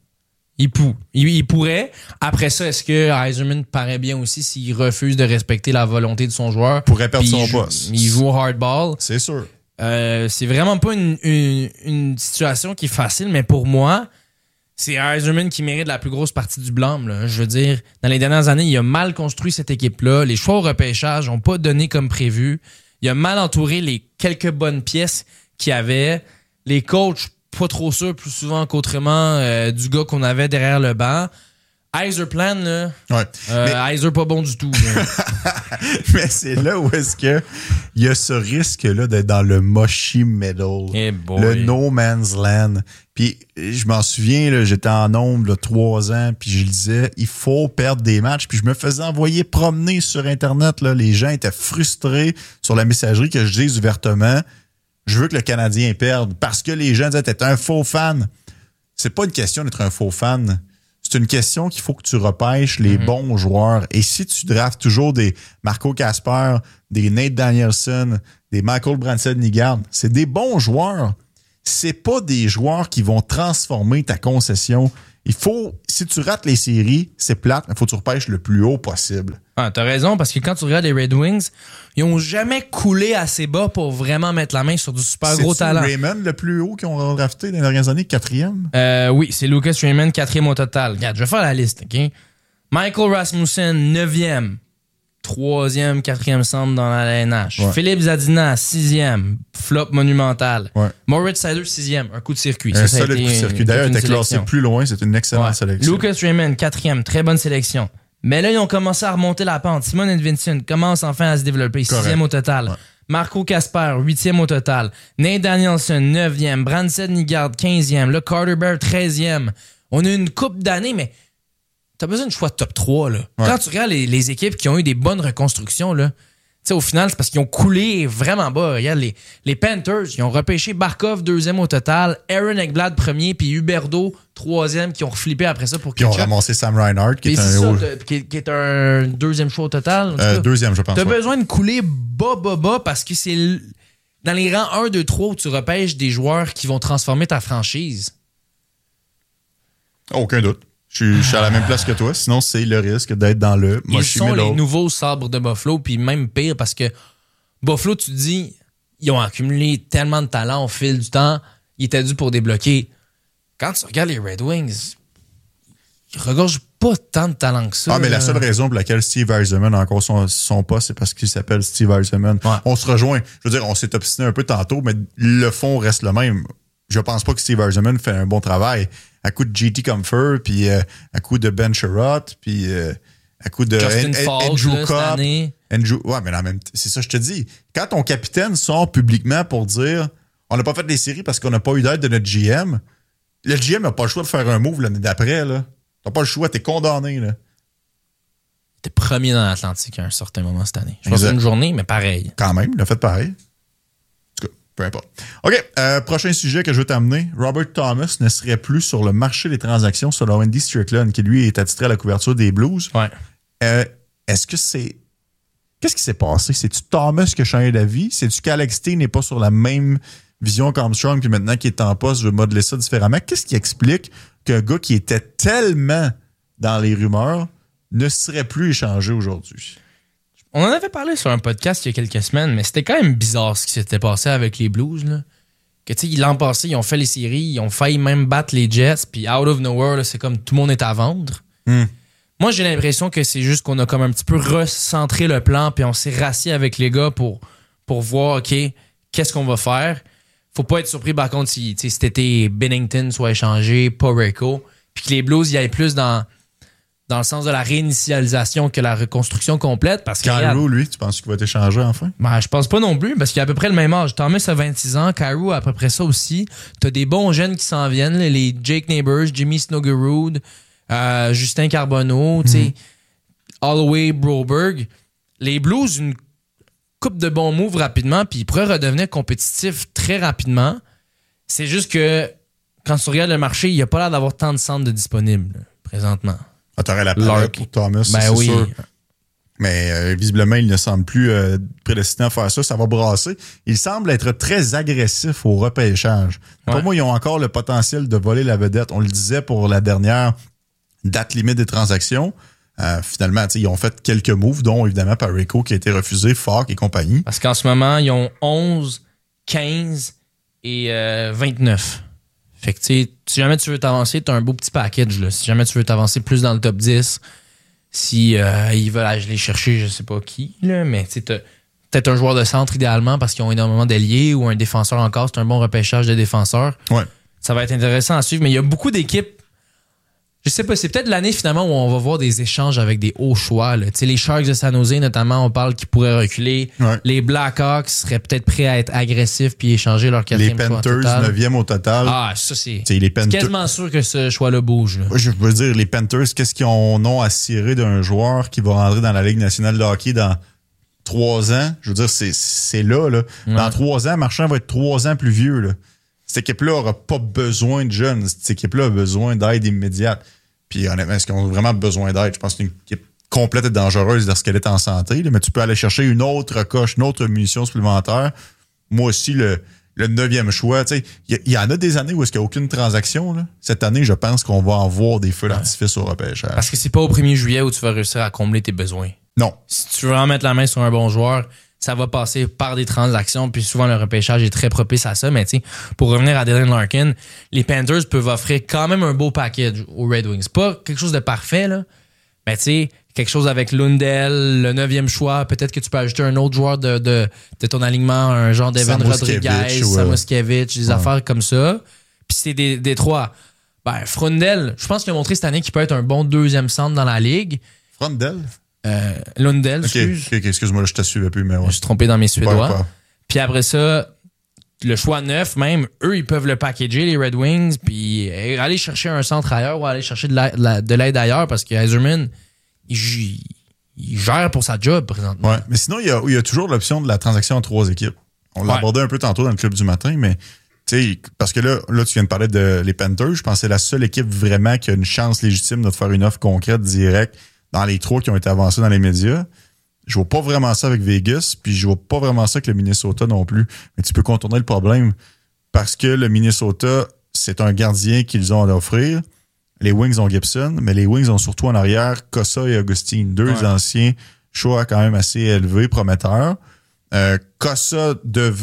Il pourrait. Après ça, est-ce que Yzerman paraît bien aussi s'il refuse de respecter la volonté de son joueur? Il pourrait perdre son poste. Il joue au hardball. C'est sûr. C'est vraiment pas une situation qui est facile, mais pour moi, c'est Yzerman qui mérite la plus grosse partie du blâme. Là. Je veux dire, dans les dernières années, il a mal construit cette équipe-là. Les choix au repêchage n'ont pas donné comme prévu. Il a mal entouré les quelques bonnes pièces qu'il y avait. Les coachs, pas trop sûrs, plus souvent qu'autrement, du gars qu'on avait derrière le banc. Heiser Plan, là. Ouais. Heiser pas bon du tout. Mais c'est là où est-ce que il y a ce risque-là d'être dans le mushy middle. Le no man's land. Puis je m'en souviens, là, j'étais en nombre là, 3 ans, puis je disais, il faut perdre des matchs. Puis je me faisais envoyer promener sur Internet. Là, les gens étaient frustrés sur la messagerie que je dise ouvertement, je veux que le Canadien perde. Parce que les gens disaient, t'es un faux fan. C'est pas une question d'être un faux fan. C'est une question qu'il faut que tu repêches les bons joueurs. Et si tu draftes toujours des Marco Kasper, des Nate Danielson, des Michael Branson-Nygaard, c'est des bons joueurs. C'est pas des joueurs qui vont transformer ta concession. Il faut, si tu rates les séries, c'est plate, mais il faut que tu repêches le plus haut possible. Ah, t'as raison, parce que quand tu regardes les Red Wings, ils ont jamais coulé assez bas pour vraiment mettre la main sur du super gros talent. C'est Raymond le plus haut qu'ils ont drafté dans les dernières années, 4e? Oui, c'est Lucas Raymond, 4e au total. Regarde, je vais faire la liste, OK? Michael Rasmussen, 9e. 3e, 4e centre dans la LNH. Ouais. Philippe Zadina, 6e. Flop monumental. Ouais. Moritz Seider, 6e. Un coup de circuit. Un solide coup de circuit. D'ailleurs, il était classé plus loin. C'est une excellente sélection. Lucas Raymond, 4e. Très bonne sélection. Mais là, ils ont commencé à remonter la pente. Simon Edvinsson commence enfin à se développer. 6e au total. Ouais. Marco Kasper, 8e au total. Nate Danielson, 9e. Branson-Nygaard, 15e. Le Carter Bear, 13e. On a une coupe d'années, mais t'as besoin de choix de top 3. Là. Ouais. Quand tu regardes les équipes qui ont eu des bonnes reconstructions, là, au final, c'est parce qu'ils ont coulé vraiment bas. Regarde, les Panthers, ils ont repêché Barkov, 2e au total, Aaron Ekblad, 1er, puis Huberdeau, 3e, qui ont reflippé après ça pour qu'ils ont ramassé Sam Reinhart, qui est un 2e choix au total. 2e, je pense. T'as besoin de couler bas, parce que c'est dans les rangs 1, 2, 3 où tu repêches des joueurs qui vont transformer ta franchise. Aucun doute. Je suis à la même place que toi, sinon c'est le risque d'être dans le mushy middle. Ils sont les nouveaux sabres de Buffalo, puis même pire parce que Buffalo, tu te dis, ils ont accumulé tellement de talent au fil du temps, ils étaient dû pour débloquer. Quand tu regardes les Red Wings, ils regorgent pas tant de talent que ça. Ah, mais la seule raison pour laquelle Steve Yzerman a encore son poste, c'est parce qu'il s'appelle Steve Yzerman. Ouais. On se rejoint. Je veux dire, on s'est obstiné un peu tantôt, mais le fond reste le même. Je pense pas que Steve Yzerman fait un bon travail. À coup de JT Comfort, puis à coup de Ben Sherratt, puis à coup de Andrew Copp. Ouais, mais là, même, c'est ça que je te dis. Quand ton capitaine sort publiquement pour dire on n'a pas fait les séries parce qu'on n'a pas eu d'aide de notre GM, le GM n'a pas le choix de faire un move l'année d'après. Là. T'as pas le choix, t'es condamné. Là. T'es premier dans l'Atlantique à un certain moment cette année. Je pense que c'est une journée, mais pareil. Quand même, il a fait pareil. Peu importe. OK, prochain sujet que je veux t'amener. Robert Thomas ne serait plus sur le marché des transactions selon Andy Strickland, qui lui est attitré à la couverture des Blues. Ouais. Est-ce que c'est... Qu'est-ce qui s'est passé? C'est-tu Thomas qui a changé d'avis? C'est-tu qu'Alex T n'est pas sur la même vision qu'Armstrong, puis maintenant qu'il est en poste, veut modeler ça différemment? Qu'est-ce qui explique qu'un gars qui était tellement dans les rumeurs ne serait plus échangé aujourd'hui? On en avait parlé sur un podcast il y a quelques semaines, mais c'était quand même bizarre ce qui s'était passé avec les Blues. Là. Que tu sais, l'an passé, ils ont fait les séries, ils ont failli même battre les Jets, puis out of nowhere, là, c'est comme tout le monde est à vendre. Moi, j'ai l'impression que c'est juste qu'on a comme un petit peu recentré le plan, puis on s'est rassis avec les gars pour voir, OK, qu'est-ce qu'on va faire. Faut pas être surpris, par contre, si cet été Binnington soit échangé, pas Rico, puis que les Blues y aillent plus dans le sens de la réinitialisation que la reconstruction complète. Parce que Kyrou, lui, tu penses qu'il va être échangé enfin? Ben, je pense pas non plus, parce qu'il a à peu près le même âge. Thomas a 26 ans, Kyrou a à peu près ça aussi. T'as des bons jeunes qui s'en viennent, les Jake Neighbors, Jimmy Snuggerud, Justin Carbonneau, Holloway, Broberg. Les Blues, une coupe de bons moves rapidement, puis ils pourraient redevenir compétitifs très rapidement. C'est juste que quand tu regardes le marché, il n'y a pas l'air d'avoir tant de centres de disponibles présentement. Ah, t'aurais la palette pour Thomas, c'est oui. Sûr. Mais visiblement, il ne semble plus prédestiné à faire ça. Ça va brasser. Il semble être très agressif au repêchage. Ouais. Pour moi, ils ont encore le potentiel de voler la vedette. On le disait pour la dernière date limite des transactions. Finalement, ils ont fait quelques moves, dont évidemment Parayko qui a été refusé, Falk et compagnie. Parce qu'en ce moment, ils ont 11, 15 et 29. Fait que, si jamais tu veux t'avancer, t'as un beau petit package, là. Si jamais tu veux t'avancer plus dans le top 10, si ils veulent aller chercher, je sais pas qui, là, mais tu sais, peut-être un joueur de centre idéalement parce qu'ils ont énormément d'ailiers ou un défenseur encore, c'est un bon repêchage de défenseurs. Ouais. Ça va être intéressant à suivre, mais il y a beaucoup d'équipes Je sais pas, c'est peut-être l'année finalement où on va voir des échanges avec des hauts choix. Tu sais, les Sharks de San Jose, notamment, on parle qu'ils pourraient reculer. Ouais. Les Blackhawks seraient peut-être prêts à être agressifs puis échanger leur 4e choix. Les Panthers, 9e au total. Ah, ça, c'est quasiment sûr que ce choix-là bouge. Là. Je veux dire, les Panthers, qu'est-ce qu'ils ont à cirer d'un joueur qui va rentrer dans la Ligue nationale de hockey dans 3 ans? Je veux dire, c'est là. Ouais. Dans 3 ans, Marchand va être 3 ans plus vieux. Là. Cette équipe-là n'aura pas besoin de jeunes. Cette équipe-là a besoin d'aide immédiate. Puis honnêtement, est-ce qu'ils ont vraiment besoin d'aide? Je pense que c'est une équipe complète et dangereuse lorsqu'elle est en santé. Là, mais tu peux aller chercher une autre coche, une autre munition supplémentaire. Moi aussi, le 9e choix. Il y en a des années où est-ce qu'il n'y a aucune transaction. Là. Cette année, je pense qu'on va en voir des feux d'artifice au repêchage. Parce que c'est pas au 1er juillet où tu vas réussir à combler tes besoins. Non. Si tu veux en mettre la main sur un bon joueur, ça va passer par des transactions, puis souvent le repêchage est très propice à ça. Mais tu sais, pour revenir à Dylan Larkin, les Panthers peuvent offrir quand même un beau package aux Red Wings. Pas quelque chose de parfait, là, mais tu sais, quelque chose avec Lundell, le 9e choix, peut-être que tu peux ajouter un autre joueur de ton alignement, un genre d'Evan Rodriguez, Samoskevich, des affaires comme ça. Puis c'est des trois. Ben, Frundell, je pense qu'il a montré cette année qu'il peut être un bon 2e centre dans la ligue. Frundell? Lundell, excuse-moi, là, je te suivais plus, mais ouais. Je me suis trompé dans mes Suédois. Ouais. Puis après ça, le choix 9, même, eux, ils peuvent le packager, les Red Wings, puis aller chercher un centre ailleurs ou aller chercher de l'aide ailleurs parce que Yzerman, il gère pour sa job présentement. Ouais, mais sinon, il y a toujours l'option de la transaction en 3 équipes. On l'a abordé un peu tantôt dans le club du matin, mais tu sais, parce que là, tu viens de parler de les Panthers. Je pense que c'est la seule équipe vraiment qui a une chance légitime de te faire une offre concrète, directe, dans les 3 qui ont été avancés dans les médias. Je vois pas vraiment ça avec Vegas, puis je vois pas vraiment ça avec le Minnesota non plus. Mais tu peux contourner le problème parce que le Minnesota, c'est un gardien qu'ils ont à offrir. Les Wings ont Gibson, mais les Wings ont surtout en arrière Cossa et Augustine, 2 anciens choix quand même assez élevés, prometteurs. Cossa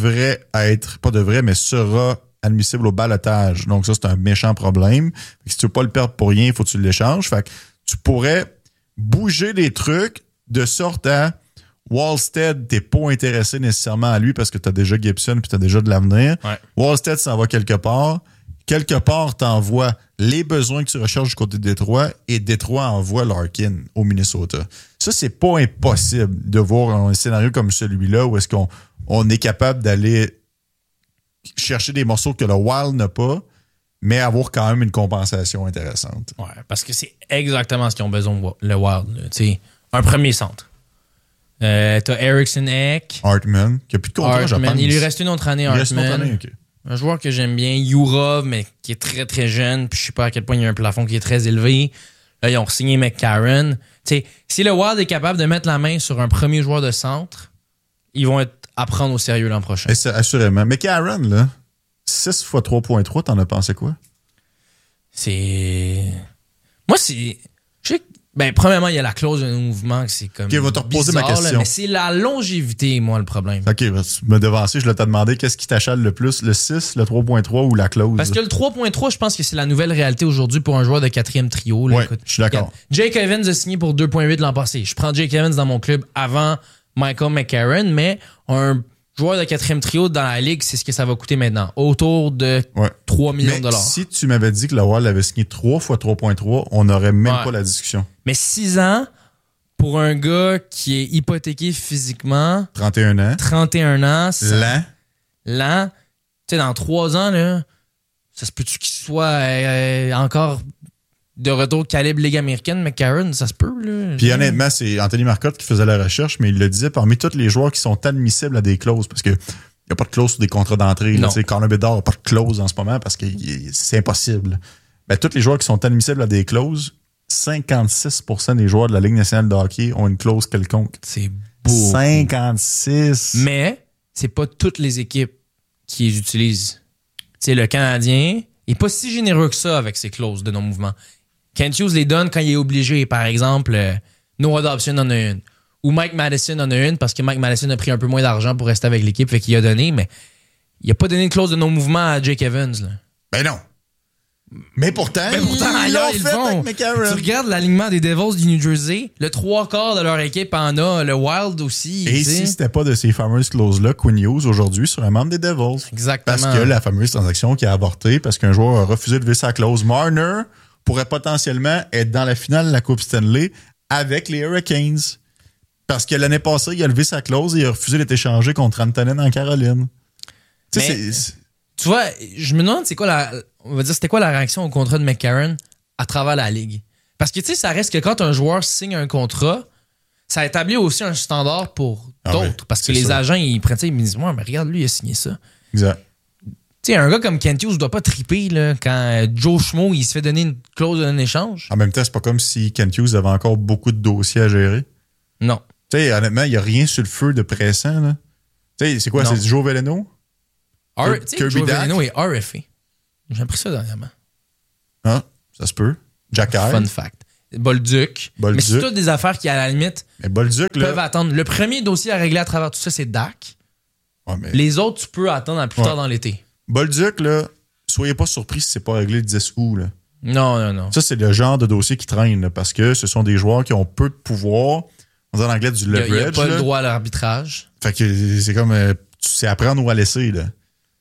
mais sera admissible au ballottage. Donc ça, c'est un méchant problème. Si tu veux pas le perdre pour rien, il faut que tu l'échanges. Fait que tu pourrais bouger les trucs de sorte à Wallstead, t'es pas intéressé nécessairement à lui parce que t'as déjà Gibson puis t'as déjà de l'avenir. Ouais. Wallstead s'en va quelque part. Quelque part, t'envoies les besoins que tu recherches du côté de Détroit et Détroit envoie Larkin au Minnesota. Ça, c'est pas impossible de voir un scénario comme celui-là où est-ce qu'on est capable d'aller chercher des morceaux que le Wild n'a pas, mais avoir quand même une compensation intéressante. Ouais, parce que c'est exactement ce qu'ils ont besoin, le Wild. Tu sais, un premier centre. T'as Eriksson Ek. Hartman, qui a plus de contrat, je pense. Il lui reste une autre année, Hartman. Okay. Un joueur que j'aime bien, Yurov, mais qui est très, très jeune. Puis je sais pas à quel point il y a un plafond qui est très élevé. Là, ils ont signé McCarron. Tu sais, si le Wild est capable de mettre la main sur un premier joueur de centre, ils vont être à prendre au sérieux l'an prochain. Et assurément. McCarron, là, 6 x 3.3, t'en as pensé quoi? Moi, c'est... premièrement, il y a la clause de mouvement que c'est comme. OK, je vais te reposer ma question. Là, mais c'est la longévité, moi, le problème. OK, tu me devançais, je l'ai demandé qu'est-ce qui t'achale le plus, le 6, le 3.3 ou la clause? Parce que le 3.3, je pense que c'est la nouvelle réalité aujourd'hui pour un joueur de 4e trio. Oui, je suis d'accord. Jake Evans a signé pour 2.8 l'an passé. Je prends Jake Evans dans mon club avant Michael McCarron, mais un joueur de 4e trio dans la ligue, c'est ce que ça va coûter maintenant. Autour de 3 millions de dollars. Si tu m'avais dit que le Wild avait signé 3 x 3.3, on n'aurait même pas la discussion. Mais 6 ans pour un gars qui est hypothéqué physiquement. 31 ans. 31 ans. Lent. Tu sais, dans 3 ans, là, ça se peut-tu qu'il soit encore de retour calibre Ligue américaine, McCarron, ça se peut, là. Puis honnêtement, c'est Anthony Marcotte qui faisait la recherche, mais il le disait parmi tous les joueurs qui sont admissibles à des clauses, parce que il n'y a pas de clause sur des contrats d'entrée. Connor Bedard n'a pas de clause en ce moment parce que c'est impossible. Ben, tous les joueurs qui sont admissibles à des clauses, 56% des joueurs de la Ligue nationale de hockey ont une clause quelconque. C'est beau. 56. Mais c'est pas toutes les équipes qui les utilisent. Tu sais, le Canadien n'est pas si généreux que ça avec ses clauses de non-mouvement. Kent Hughes les donne quand il est obligé. Par exemple, Noah Dobson en a une. Ou Mike Madison en a une parce que Mike Madison a pris un peu moins d'argent pour rester avec l'équipe, fait qu'il a donné, mais il a pas donné de clause de non-mouvement à Jake Evans. Là. Ben non. Mais pourtant ailleurs, ils le font. Tu regardes l'alignement des Devils du New Jersey, le 3/4 de leur équipe en a, le Wild aussi. Et si c'était pas de ces fameuses clauses-là, Quinn Hughes aujourd'hui serait un membre des Devils. Exactement. Parce que la fameuse transaction qui a avorté parce qu'un joueur a refusé de lever sa clause. Marner, pourrait potentiellement être dans la finale de la Coupe Stanley avec les Hurricanes. Parce que l'année passée, il a levé sa clause et il a refusé d'être échangé contre Antonin en Caroline. Tu vois, je me demande c'était quoi la réaction au contrat de McCarron à travers la Ligue. Parce que, tu sais, ça reste que quand un joueur signe un contrat, ça établit aussi un standard pour d'autres. Oui, parce que les agents, ils prennent ça, ils me disent, ouais, mais regarde, lui, il a signé ça. Exact. Tu sais, un gars comme Kent Hughes ne doit pas triper là, quand Joe Schmo, il se fait donner une clause d'un échange. En même temps, c'est pas comme si Kent Hughes avait encore beaucoup de dossiers à gérer. Non. Tu sais, honnêtement, il n'y a rien sur le feu de pressant, là. Tu sais, c'est quoi? Non. C'est Joe Veleno? Joe Veleno et RFA. J'ai appris ça dernièrement. Ah, ça se peut. Jack High. Fun fact. Bolduc. Mais c'est toutes des affaires qui, à la limite, peuvent attendre. Le premier dossier à régler à travers tout ça, c'est Dak. Ouais, mais... Les autres, tu peux attendre plus tard dans l'été. Bolduc, là, soyez pas surpris si c'est pas réglé le 10 août. Là. Non. Ça, c'est le genre de dossier qui traîne là, parce que ce sont des joueurs qui ont peu de pouvoir. On dit en anglais du leverage. Il n'y a pas le droit à l'arbitrage. Fait que c'est comme... c'est à prendre ou à laisser, là.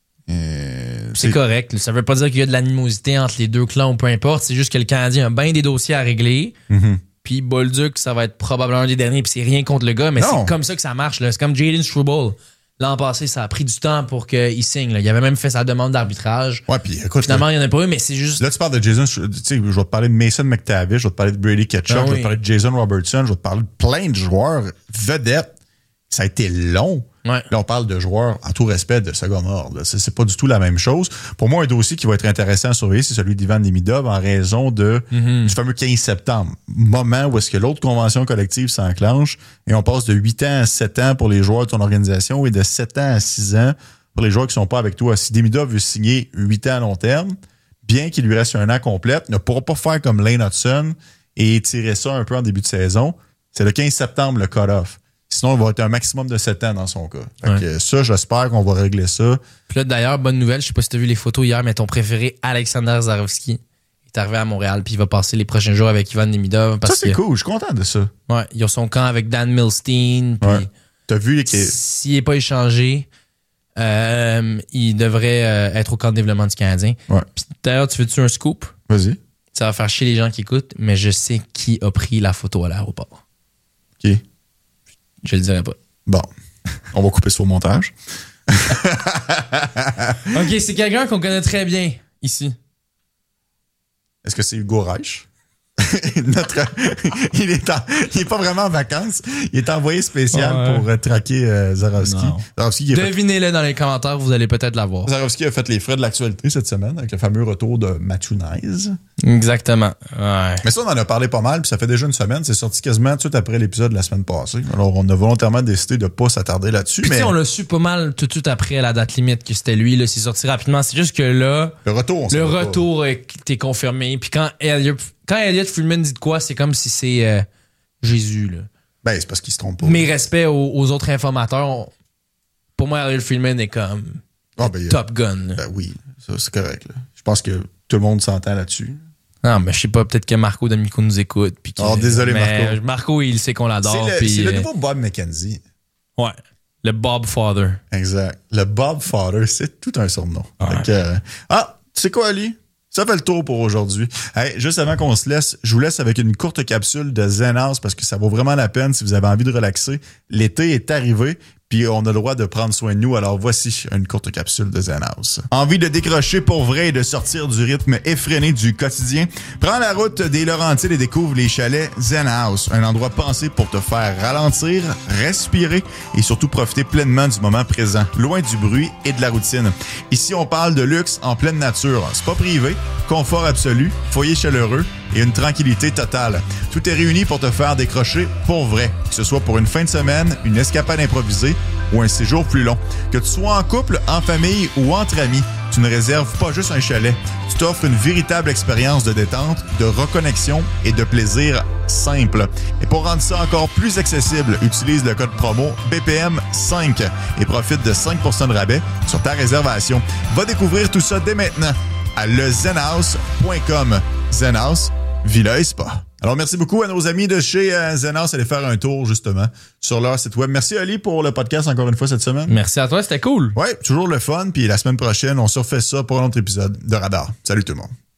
C'est correct. Ça veut pas dire qu'il y a de l'animosité entre les deux clans ou peu importe. C'est juste que le Canadien a bien des dossiers à régler. Mm-hmm. Puis Bolduc, ça va être probablement un des derniers. Puis c'est rien contre le gars, mais c'est comme ça que ça marche. Là. C'est comme Jayden Struble. L'an passé, ça a pris du temps pour qu'il signe. Là. Il avait même fait sa demande d'arbitrage. Ouais, puis écoute, finalement, il n'y en a pas eu, mais c'est juste... Là, tu parles de Jason... Tu sais, je vais te parler de Mason McTavish, je vais te parler de Brady Tkachuk, je vais te parler de Jason Robertson, je vais te parler de plein de joueurs vedettes. Ça a été long. Ouais. Là, on parle de joueurs, en tout respect, de second ordre. C'est pas du tout la même chose. Pour moi, un dossier qui va être intéressant à surveiller, c'est celui d'Ivan Demidov en raison du fameux 15 septembre. Moment où est-ce que l'autre convention collective s'enclenche et on passe de 8 ans à 7 ans pour les joueurs de ton organisation et de 7 ans à 6 ans pour les joueurs qui sont pas avec toi. Si Demidov veut signer 8 ans à long terme, bien qu'il lui reste un an complet, ne pourra pas faire comme Lane Hudson et tirer ça un peu en début de saison. C'est le 15 septembre le cut-off. Sinon, il va être un maximum de 7 ans dans son cas. Fait que ça, j'espère qu'on va régler ça. Puis là, d'ailleurs, bonne nouvelle, je sais pas si tu as vu les photos hier, mais ton préféré, Alexander Zarovski, est arrivé à Montréal, puis il va passer les prochains jours avec Ivan Demidov. Ça, c'est cool, je suis content de ça. Ouais, ils ont son camp avec Dan Milstein. Puis t'as vu s'il n'est pas échangé, il devrait être au camp de développement du Canadien. Ouais. Puis d'ailleurs, tu veux-tu un scoop? Vas-y. Ça va faire chier les gens qui écoutent, mais je sais qui a pris la photo à l'aéroport. OK. Je le dirai pas. Bon, on va couper ça au montage. OK, c'est quelqu'un qu'on connaît très bien ici. Est-ce que c'est Hugo Reich? Il est pas vraiment en vacances. Il est envoyé spécial pour traquer Zarovski. Devinez-le dans les commentaires, vous allez peut-être l'avoir. Zarovski a fait les frais de l'actualité cette semaine avec le fameux retour de Mathunaise. Exactement. Ouais. Mais ça, on en a parlé pas mal, puis ça fait déjà une semaine. C'est sorti quasiment tout après l'épisode de la semaine passée. Alors, on a volontairement décidé de pas s'attarder là-dessus. Puis on l'a su pas mal tout de suite après la date limite que c'était lui. Là, c'est sorti rapidement. C'est juste que là, le retour était confirmé. Puis quand Elliot Friedman dit de quoi, c'est comme si c'est Jésus. Là. Ben, c'est parce qu'il se trompe pas. Mes respects aux autres informateurs. Pour moi, Elliot Friedman est comme Top Gun. Là. Ben oui, ça c'est correct. Là. Je pense que tout le monde s'entend là-dessus. Non, mais je sais pas, peut-être que Marco D'Amico nous écoute. Puis désolé, Marco. Marco, il sait qu'on l'adore. C'est le nouveau Bob McKenzie. Ouais. Le Bob Father. Exact. Le Bob Father, c'est tout un surnom. Ouais. Tu sais quoi, Ali? Ça fait le tour pour aujourd'hui. Hey, juste avant qu'on se laisse, je vous laisse avec une courte capsule de Zen House parce que ça vaut vraiment la peine si vous avez envie de relaxer. L'été est arrivé, puis on a le droit de prendre soin de nous. Alors voici une courte capsule de Zen House. Envie de décrocher pour vrai et de sortir du rythme effréné du quotidien? Prends la route des Laurentides et découvre les chalets Zen House, un endroit pensé pour te faire ralentir, respirer et surtout profiter pleinement du moment présent, loin du bruit et de la routine. Ici, on parle de luxe en pleine nature. Spa privé, confort absolu, foyer chaleureux et une tranquillité totale. Tout est réuni pour te faire décrocher pour vrai, que ce soit pour une fin de semaine, une escapade improvisée ou un séjour plus long. Que tu sois en couple, en famille ou entre amis, tu ne réserves pas juste un chalet. Tu t'offres une véritable expérience de détente, de reconnexion et de plaisir simple. Et pour rendre ça encore plus accessible, utilise le code promo BPM5 et profite de 5% de rabais sur ta réservation. Va découvrir tout ça dès maintenant à lezenhouse.com. Zenhouse, Villa et Spa. Alors, merci beaucoup à nos amis de chez Zenhouse. Allez faire un tour, justement, sur leur site web. Merci, Ali, pour le podcast encore une fois cette semaine. Merci à toi, c'était cool. Ouais, toujours le fun. Puis la semaine prochaine, on se refait ça pour un autre épisode de Radar. Salut tout le monde.